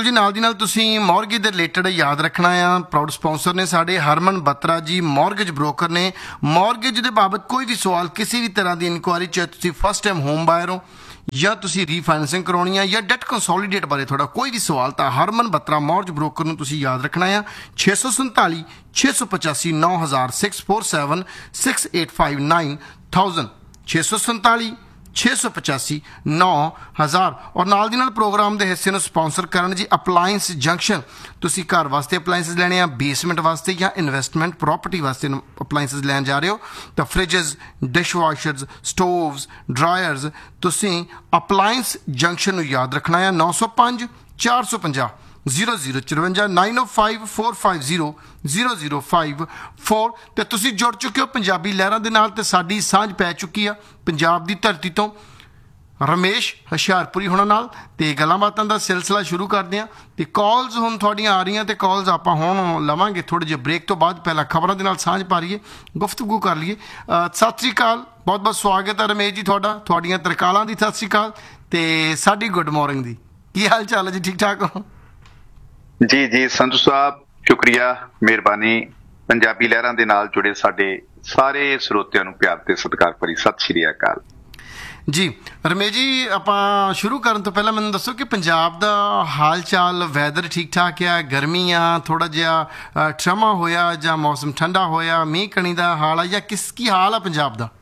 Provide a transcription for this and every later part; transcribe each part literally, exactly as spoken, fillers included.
ਜੀ ਨਾਲ ਦੀ ਨਾਲ ਤੁਸੀਂ ਮੌਰਗੇਜ ਦੇ ਰਿਲੇਟਡ ਯਾਦ ਰੱਖਣਾ ਆ। ਪ੍ਰਾਊਡ ਸਪਾਂਸਰ ਨੇ ਸਾਡੇ ਹਰਮਨ ਬਤਰਾ ਜੀ, ਮੌਰਗੇਜ ਬ੍ਰੋਕਰ ਨੇ। ਮੌਰਗੇਜ ਦੇ ਬਾਬਤ ਕੋਈ ਵੀ ਸਵਾਲ, ਕਿਸੇ ਵੀ ਤਰ੍ਹਾਂ ਦੀ ਇਨਕੁਆਇਰੀ, ਚਾਹੇ ਤੁਸੀਂ ਫਸਟ ਟਾਈਮ ਹੋਮ ਬਾਇਰ ਹੋ ਜਾਂ ਤੁਸੀਂ ਰੀਫਾਈਨੈਂਸਿੰਗ ਕਰਾਉਣੀ ਆ ਜਾਂ ਡੈਟ ਕੰਸੋਲੀਡੇਟ ਬਾਰੇ ਤੁਹਾਡਾ ਕੋਈ ਵੀ ਸਵਾਲ, ਤਾਂ ਹਰਮਨ ਬਤਰਾ ਮੌਰਗੇਜ ਬ੍ਰੋਕਰ ਨੂੰ ਤੁਸੀਂ ਯਾਦ ਰੱਖਣਾ ਆ। ਛੇ ਸੌ ਸੰਤਾਲੀ ਛੇ ਸੌ ਪਚਾਸੀ ਨੌ ਹਜ਼ਾਰ six four seven six eight five nine thousand ਛੇ ਸੌ ਸੰਤਾਲੀ ਛੇ ਸੌ ਪਚਾਸੀ ਨੌ ਹਜ਼ਾਰ। ਔਰ ਨਾਲ ਦੀ ਨਾਲ ਪ੍ਰੋਗਰਾਮ ਦੇ ਹਿੱਸੇ ਨੂੰ ਸਪਾਂਸਰ ਕਰਨ ਜੀ ਅਪਲਾਇੰਸ ਜੰਕਸ਼ਨ। ਤੁਸੀਂ ਘਰ ਵਾਸਤੇ ਅਪਲਾਇੰਸਿਸ ਲੈਣੇ ਆ, ਬੇਸਮੈਂਟ ਵਾਸਤੇ ਜਾਂ ਇਨਵੈਸਟਮੈਂਟ ਪ੍ਰੋਪਰਟੀ ਵਾਸਤੇ ਅਪਲਾਇੰਸਿਸ ਲੈਣ ਜਾ ਰਹੇ ਹੋ ਤਾਂ ਫਰਿੱਜਸ, ਡਿਸ਼ ਵਾਸ਼ਰਸ, ਸਟੋਵਸ, ਡਰਾਇਰਸ, ਤੁਸੀਂ ਅਪਲਾਇੰਸ ਜੰਕਸ਼ਨ ਨੂੰ ਯਾਦ ਰੱਖਣਾ ਆ। ਨੌ ਸੌ ਪੰਜ ਚਾਰ ਸੌ ਪੰਜਾਹ ਜ਼ੀਰੋ ਜ਼ੀਰੋ ਚੁਰੰਜਾ ਨਾਈਨ ਓ five four five zero zero zero five four. ਅਤੇ ਤੁਸੀਂ ਜੁੜ ਚੁੱਕੇ ਹੋ ਪੰਜਾਬੀ ਲਹਿਰਾਂ ਦੇ ਨਾਲ, ਅਤੇ ਸਾਡੀ ਸਾਂਝ ਪੈ ਚੁੱਕੀ ਆ ਪੰਜਾਬ ਦੀ ਧਰਤੀ ਤੋਂ ਰਮੇਸ਼ ਹੁਸ਼ਿਆਰਪੁਰੀ ਹੋਣਾ ਨਾਲ। ਅਤੇ ਗੱਲਾਂ ਬਾਤਾਂ ਦਾ ਸਿਲਸਿਲਾ ਸ਼ੁਰੂ ਕਰਦੇ ਹਾਂ। ਅਤੇ ਕਾਲਸ ਹੁਣ ਤੁਹਾਡੀਆਂ ਆ ਰਹੀਆਂ, ਅਤੇ ਕਾਲਸ ਆਪਾਂ ਹੁਣ ਲਵਾਂਗੇ ਥੋੜ੍ਹੇ ਜਿਹੇ ਬ੍ਰੇਕ ਤੋਂ ਬਾਅਦ। ਪਹਿਲਾਂ ਖਬਰਾਂ ਦੇ ਨਾਲ ਸਾਂਝ ਪਾ ਲਈਏ, ਗੁਫ਼ਤਗੂ ਕਰ ਲਈਏ। ਸਤਿ ਸ਼੍ਰੀ ਅਕਾਲ, ਬਹੁਤ ਬਹੁਤ ਸਵਾਗਤ ਹੈ ਰਮੇਸ਼ ਜੀ ਤੁਹਾਡਾ, ਤੁਹਾਡੀਆਂ ਤਰਕਾਲਾਂ ਦੀ ਸਤਿ ਸ਼੍ਰੀ ਅਕਾਲ ਅਤੇ ਸਾਡੀ ਗੁੱਡ ਮੋਰਨਿੰਗ ਦੀ। ਕੀ ਹਾਲ ਚਾਲ ਹੈ ਜੀ, ਠੀਕ ਠਾਕ ਹੋ? ਜੀ ਜੀ ਸੰਧੂ ਸਾਹਿਬ, ਸ਼ੁਕਰੀਆ, ਮਿਹਰਬਾਨੀ। ਪੰਜਾਬੀ ਲਹਿਰਾਂ ਦੇ ਨਾਲ ਜੁੜੇ ਸਾਡੇ ਸਾਰੇ ਸਰੋਤਿਆਂ ਨੂੰ ਪਿਆਰ ਤੇ ਸਤਿਕਾਰ ਭਰੀ ਸਤਿ ਸ਼੍ਰੀ ਅਕਾਲ ਜੀ। ਰਮੇਸ਼ ਜੀ, ਆਪਾਂ ਸ਼ੁਰੂ ਕਰਨ ਤੋਂ ਪਹਿਲਾਂ ਮੈਨੂੰ ਦੱਸੋ ਕਿ ਪੰਜਾਬ ਦਾ ਹਾਲ ਚਾਲ, ਵੈਦਰ ਠੀਕ ਠਾਕ ਆ? ਗਰਮੀ ਆ, ਥੋੜ੍ਹਾ ਜਿਹਾ ਠਰਮਾ ਹੋਇਆ ਜਾਂ ਮੌਸਮ ਠੰਡਾ ਹੋਇਆ, ਮੀਂਹ ਕਣੀ ਦਾ ਹਾਲ ਆ ਜਾਂ ਕਿਸ ਕੀ ਹਾਲ ਆ ਪੰਜਾਬ ਦਾ?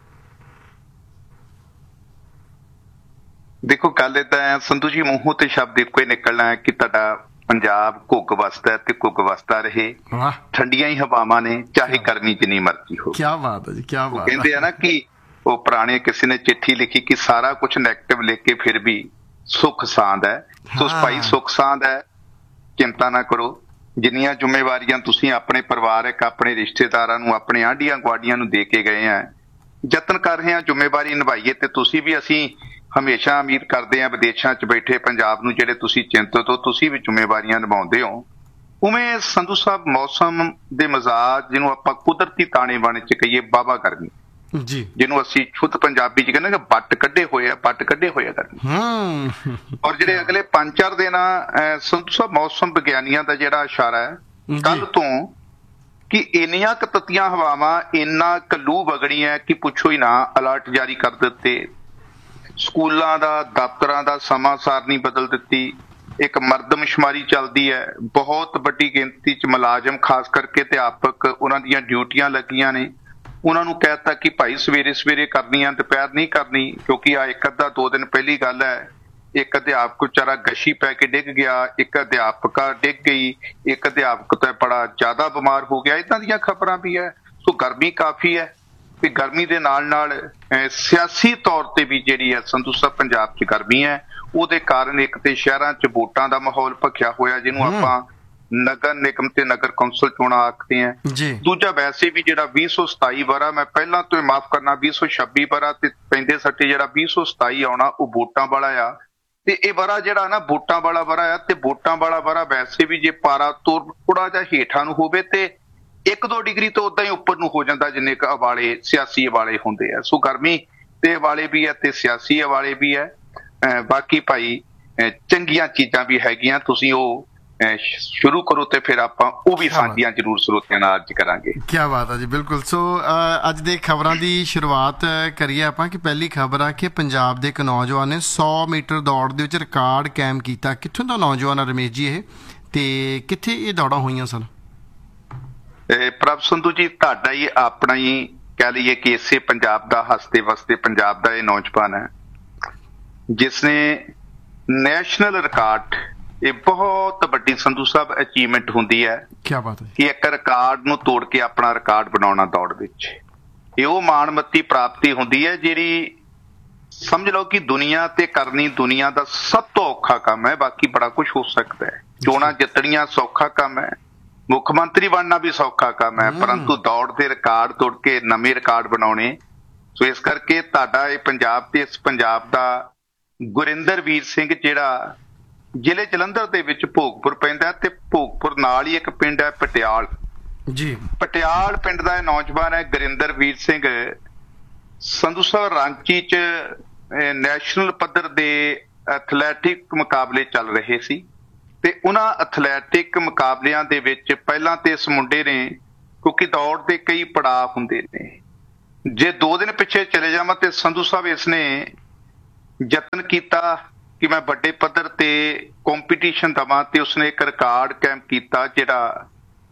ਦੇਖੋ, ਗੱਲ ਏਦਾਂ ਹੈ ਸੰਧੂ ਜੀ, ਮੂੰਹੋਂ ਤੇ ਸ਼ਬਦ ਇੱਕੋ ਹੀ ਨਿਕਲਣਾ ਹੈ ਕਿ ਤੁਹਾਡਾ ਪੰਜਾਬ ਘੁੱਗ ਵਸਦਾ ਤੇ ਘੁੱਗ ਵਸਦਾ ਰਹੇ। ਠੰਡੀਆਂ ਹੀ ਹਵਾਵਾਂ ਨੇ, ਚਾਹੇ ਗਰਮੀ ਜਿੰਨੀ ਮਰਜ਼ੀ ਹੋ। ਕੀ ਬਾਤ ਹੈ ਜੀ, ਕੀ ਬਾਤ। ਕਹਿੰਦੇ ਆ ਨਾ ਕਿ ਉਹ ਪੁਰਾਣੇ ਕਿਸੇ ਨੇ ਚਿੱਠੀ ਲਿਖੀ ਕਿ ਸਾਰਾ ਕੁਝ ਨੈਗੇਟਿਵ ਲਿਖ ਕੇ ਫਿਰ ਵੀ ਸੁੱਖ ਸਾਂਦ ਹੈ। ਸੋ ਭਾਈ ਸੁੱਖ ਸਾਂਦ ਹੈ, ਚਿੰਤਾ ਨਾ ਕਰੋ। ਜਿੰਨੀਆਂ ਜ਼ਿੰਮੇਵਾਰੀਆਂ ਤੁਸੀਂ ਆਪਣੇ ਪਰਿਵਾਰਕ, ਆਪਣੇ ਰਿਸ਼ਤੇਦਾਰਾਂ ਨੂੰ, ਆਪਣੇ ਆਂਢੀਆਂ ਗੁਆਢੀਆਂ ਨੂੰ ਦੇ ਕੇ ਗਏ ਆ, ਯਤਨ ਕਰ ਰਹੇ ਹਾਂ ਜ਼ਿੰਮੇਵਾਰੀ ਨਿਭਾਈਏ। ਤੇ ਤੁਸੀਂ ਵੀ, ਅਸੀਂ ਹਮੇਸ਼ਾ ਉਮੀਦ ਕਰਦੇ ਹਾਂ ਵਿਦੇਸ਼ਾਂ 'ਚ ਬੈਠੇ ਪੰਜਾਬ ਨੂੰ ਜਿਹੜੇ ਤੁਸੀਂ ਚਿੰਤਤ ਹੋ, ਤੁਸੀਂ ਵੀ ਜ਼ਿੰਮੇਵਾਰੀਆਂ ਨਿਭਾਉਂਦੇ ਹੋ। ਉਵੇਂ ਸੰਧੂ ਸਾਹਿਬ, ਮੌਸਮ ਦੇ ਮਿਜ਼ਾਜ, ਜਿਹਨੂੰ ਆਪਾਂ ਕੁਦਰਤੀ ਤਾਣੇ ਬਾਣੇ 'ਚ ਕਹੀਏ, ਬਾਬਾ ਗਰਮੀ ਜੀ, ਜਿਹਨੂੰ ਅਸੀਂ ਸ਼ੁੱਧ ਪੰਜਾਬੀ 'ਚ ਕਹਿੰਦੇ ਕਿ ਵੱਟ ਕੱਢੇ ਹੋਏ ਆ, ਵੱਟ ਕੱਢੇ ਹੋਏ ਆ ਗਰਮੀ। ਔਰ ਜਿਹੜੇ ਅਗਲੇ ਪੰਜ ਚਾਰ ਦਿਨ ਆ ਸੰਧੂ ਸਾਹਿਬ, ਮੌਸਮ ਵਿਗਿਆਨੀਆਂ ਦਾ ਜਿਹੜਾ ਇਸ਼ਾਰਾ ਹੈ ਕੱਲ ਤੋਂ ਕਿ ਇੰਨੀਆਂ ਕੁ ਤੱਤੀਆਂ ਹਵਾਵਾਂ, ਇੰਨਾ ਕੁ ਲੂ ਵਗਣੀ ਹੈ ਕਿ ਪੁੱਛੋ ਹੀ ਨਾ। ਅਲਰਟ ਜਾਰੀ ਕਰ ਦਿੱਤੇ, ਸਕੂਲਾਂ ਦਾ, ਦਫ਼ਤਰਾਂ ਦਾ ਸਮਾਂ ਸਾਰਨੀ ਬਦਲ ਦਿੱਤੀ। ਇੱਕ ਮਰਦਮਸ਼ੁਮਾਰੀ ਚੱਲਦੀ ਹੈ, ਬਹੁਤ ਵੱਡੀ ਗਿਣਤੀ 'ਚ ਮੁਲਾਜ਼ਮ, ਖਾਸ ਕਰਕੇ ਅਧਿਆਪਕ, ਉਹਨਾਂ ਦੀਆਂ ਡਿਊਟੀਆਂ ਲੱਗੀਆਂ ਨੇ। ਉਹਨਾਂ ਨੂੰ ਕਹਿ ਦਿੱਤਾ ਕਿ ਭਾਈ ਸਵੇਰੇ ਸਵੇਰੇ ਕਰਨੀ ਆ, ਦੁਪਹਿਰ ਨਹੀਂ ਕਰਨੀ। ਕਿਉਂਕਿ ਆ ਇੱਕ ਅੱਧਾ ਦੋ ਦਿਨ ਪਹਿਲੀ ਗੱਲ ਹੈ, ਇੱਕ ਅਧਿਆਪਕ ਵਿਚਾਰਾ ਗਸ਼ੀ ਪੈ ਕੇ ਡਿੱਗ ਗਿਆ, ਇੱਕ ਅਧਿਆਪਕਾ ਡਿੱਗ ਗਈ, ਇੱਕ ਅਧਿਆਪਕ ਤਾਂ ਬੜਾ ਜ਼ਿਆਦਾ ਬਿਮਾਰ ਹੋ ਗਿਆ। ਏਦਾਂ ਦੀਆਂ ਖਬਰਾਂ ਵੀ ਹੈ। ਸੋ ਗਰਮੀ ਕਾਫੀ ਹੈ ਤੇ ਗਰਮੀ ਦੇ ਨਾਲ ਨਾਲ ਸਿਆਸੀ ਤੌਰ ਤੇ ਵੀ ਜਿਹੜੀ ਹੈ ਸੰਧੂ ਸਾਹਿਬ ਪੰਜਾਬ 'ਚ ਗਰਮੀ ਹੈ। ਉਹਦੇ ਕਾਰਨ ਇੱਕ ਤੇ ਸ਼ਹਿਰਾਂ 'ਚ ਵੋਟਾਂ ਦਾ ਮਾਹੌਲ ਭਖਿਆ ਹੋਇਆ, ਜਿਹਨੂੰ ਆਪਾਂ ਨਗਰ ਨਿਗਮ ਤੇ ਨਗਰ ਕੌਂਸਲ ਚੋਣਾਂ ਆਖਦੇ ਆ। ਦੂਜਾ, ਵੈਸੇ ਵੀ ਜਿਹੜਾ ਵੀਹ ਸੌ ਸਤਾਈ ਵਰਾ, ਮੈਂ ਪਹਿਲਾਂ ਤੋਂ ਮਾਫ਼ ਕਰਨਾ, ਵੀਹ ਸੌ ਛੱਬੀ ਵਰਾ ਤੇ ਪੈਂਦੇ ਸੱਟੇ ਜਿਹੜਾ ਵੀਹ ਸੌ ਸਤਾਈ ਆਉਣਾ, ਉਹ ਵੋਟਾਂ ਵਾਲਾ ਆ। ਤੇ ਇਹ ਵਰਾ ਜਿਹੜਾ ਨਾ ਵੋਟਾਂ ਵਾਲਾ ਵਰਾ ਆ, ਤੇ ਵੋਟਾਂ ਵਾਲਾ ਵਰਾ ਵੈਸੇ ਵੀ ਜੇ ਪਾਰਾ ਤੋਂ ਥੋੜਾ ਜਿਹਾ ਹੇਠਾਂ ਨੂੰ ਹੋਵੇ ਤੇ ਇੱਕ ਦੋ ਡਿਗਰੀ ਤੋਂ ਉਦਾਂ ਹੀ ਉੱਪਰ ਨੂੰ ਹੋ ਜਾਂਦਾ, ਜਿੰਨੇ ਕੁ ਅਵਾਲੇ ਸਿਆਸੀ ਅਵਾਲੇ ਹੁੰਦੇ ਆ। ਸੋ ਗਰਮੀ ਤੇ ਅਵਾਲੇ ਵੀ ਹੈ ਤੇ ਸਿਆਸੀ ਅਵਾਲੇ ਵੀ ਹੈ। ਬਾਕੀ ਭਾਈ ਚੰਗੀਆਂ ਚੀਜ਼ਾਂ ਵੀ ਹੈਗੀਆਂ, ਤੁਸੀਂ ਉਹ ਸ਼ੁਰੂ ਕਰੋ ਤੇ ਫਿਰ ਆਪਾਂ ਉਹ ਵੀ ਸਾਂਝੀਆਂ ਜ਼ਰੂਰ ਸਰੋਤਿਆਂ ਨਾਲ ਅੱਜ ਕਰਾਂਗੇ। ਕੀ ਬਾਤ ਹੈ ਜੀ, ਬਿਲਕੁਲ। ਸੋ ਅੱਜ ਦੇ ਖਬਰਾਂ ਦੀ ਸ਼ੁਰੂਆਤ ਕਰੀਏ ਆਪਾਂ ਕਿ ਪਹਿਲੀ ਖਬਰ ਆ ਕਿ ਪੰਜਾਬ ਦੇ ਇੱਕ ਨੌਜਵਾਨ ਨੇ ਸੌ ਮੀਟਰ ਦੌੜ ਦੇ ਵਿੱਚ ਰਿਕਾਰਡ ਕਾਇਮ ਕੀਤਾ। ਕਿੱਥੋਂ ਦਾ ਨੌਜਵਾਨ ਆ ਰਮੇਸ਼ ਜੀ ਇਹ, ਤੇ ਕਿੱਥੇ ਇਹ ਦੌੜਾਂ ਹੋਈਆਂ ਸਨ? ਪ੍ਰਭ ਸੰਧੂ ਜੀ, ਤੁਹਾਡਾ ਹੀ ਆਪਣਾ ਹੀ ਕਹਿ ਲਈਏ ਕਿ ਇਸੇ ਪੰਜਾਬ ਦਾ, ਹੱਸਦੇ ਵਸਦੇ ਪੰਜਾਬ ਦਾ ਇਹ ਨੌਜਵਾਨ ਹੈ ਜਿਸਨੇ ਨੈਸ਼ਨਲ ਰਿਕਾਰਡ, ਇਹ ਬਹੁਤ ਵੱਡੀ ਸੰਧੂ ਸਾਹਿਬ ਅਚੀਵਮੈਂਟ ਹੁੰਦੀ ਹੈ ਕੀ ਬਾਤ ਹੈ ਕਿ ਇੱਕ ਰਿਕਾਰਡ ਨੂੰ ਤੋੜ ਕੇ ਆਪਣਾ ਰਿਕਾਰਡ ਬਣਾਉਣਾ ਦੌੜ ਵਿੱਚ। ਇਹ ਉਹ ਮਾਣਮੱਤੀ ਪ੍ਰਾਪਤੀ ਹੁੰਦੀ ਹੈ ਜਿਹੜੀ ਸਮਝ ਲਓ ਕਿ ਦੁਨੀਆ ਤੇ ਕਰਨੀ ਦੁਨੀਆ ਦਾ ਸਭ ਤੋਂ ਔਖਾ ਕੰਮ ਹੈ। ਬਾਕੀ ਬੜਾ ਕੁਛ ਹੋ ਸਕਦਾ ਹੈ, ਚੋਣਾਂ ਜਿੱਤਣੀਆਂ ਸੌਖਾ ਕੰਮ ਹੈ, ਮੁੱਖ ਮੰਤਰੀ ਬਣਨਾ ਵੀ ਸੌਖਾ ਕੰਮ ਹੈ, ਪਰੰਤੂ ਦੌੜ ਦੇ ਰਿਕਾਰਡ ਤੋੜ ਕੇ ਨਵੇਂ ਰਿਕਾਰਡ ਬਣਾਉਣੇ। ਸੋ ਇਸ ਕਰਕੇ ਤੁਹਾਡਾ ਇਹ ਪੰਜਾਬ ਤੇ ਇਸ ਪੰਜਾਬ ਦਾ ਗੁਰਿੰਦਰ ਵੀਰ ਸਿੰਘ, ਜਿਹੜਾ ਜ਼ਿਲ੍ਹੇ ਜਲੰਧਰ ਦੇ ਵਿੱਚ ਭੋਗਪੁਰ ਪੈਂਦਾ, ਤੇ ਭੋਗਪੁਰ ਨਾਲ ਹੀ ਇੱਕ ਪਿੰਡ ਹੈ ਪਟਿਆਲ ਜੀ, ਪਟਿਆਲ ਪਿੰਡ ਦਾ ਇਹ ਨੌਜਵਾਨ ਹੈ ਗੁਰਿੰਦਰ ਵੀਰ ਸਿੰਘ। ਸੰਧੂ ਸਾਹਿਬ, ਰਾਂਚੀ 'ਚ ਨੈਸ਼ਨਲ ਪੱਧਰ ਦੇ ਐਥਲੈਟਿਕ ਮੁਕਾਬਲੇ ਚੱਲ ਰਹੇ ਸੀ ਤੇ ਉਹਨਾਂ ਐਥਲੈਟਿਕ ਮੁਕਾਬਲਿਆਂ ਦੇ ਵਿੱਚ ਪਹਿਲਾਂ ਤੇ ਇਸ ਮੁੰਡੇ ਨੇ, ਕਿਉਂਕਿ ਦੌੜ ਦੇ ਕਈ ਪੜਾਅ ਹੁੰਦੇ ਨੇ, ਜੇ ਦੋ ਦਿਨ ਪਿੱਛੇ ਚਲੇ ਜਾਵਾਂ ਤੇ ਸੰਧੂ ਸਾਹਿਬ ਇਸਨੇ ਯਤਨ ਕੀਤਾ ਕਿ ਮੈਂ ਵੱਡੇ ਪੱਧਰ ਤੇ ਕੰਪੀਟੀਸ਼ਨ ਦੇਵਾਂ, ਤੇ ਉਸਨੇ ਇੱਕ ਰਿਕਾਰਡ ਕਾਇਮ ਕੀਤਾ ਜਿਹੜਾ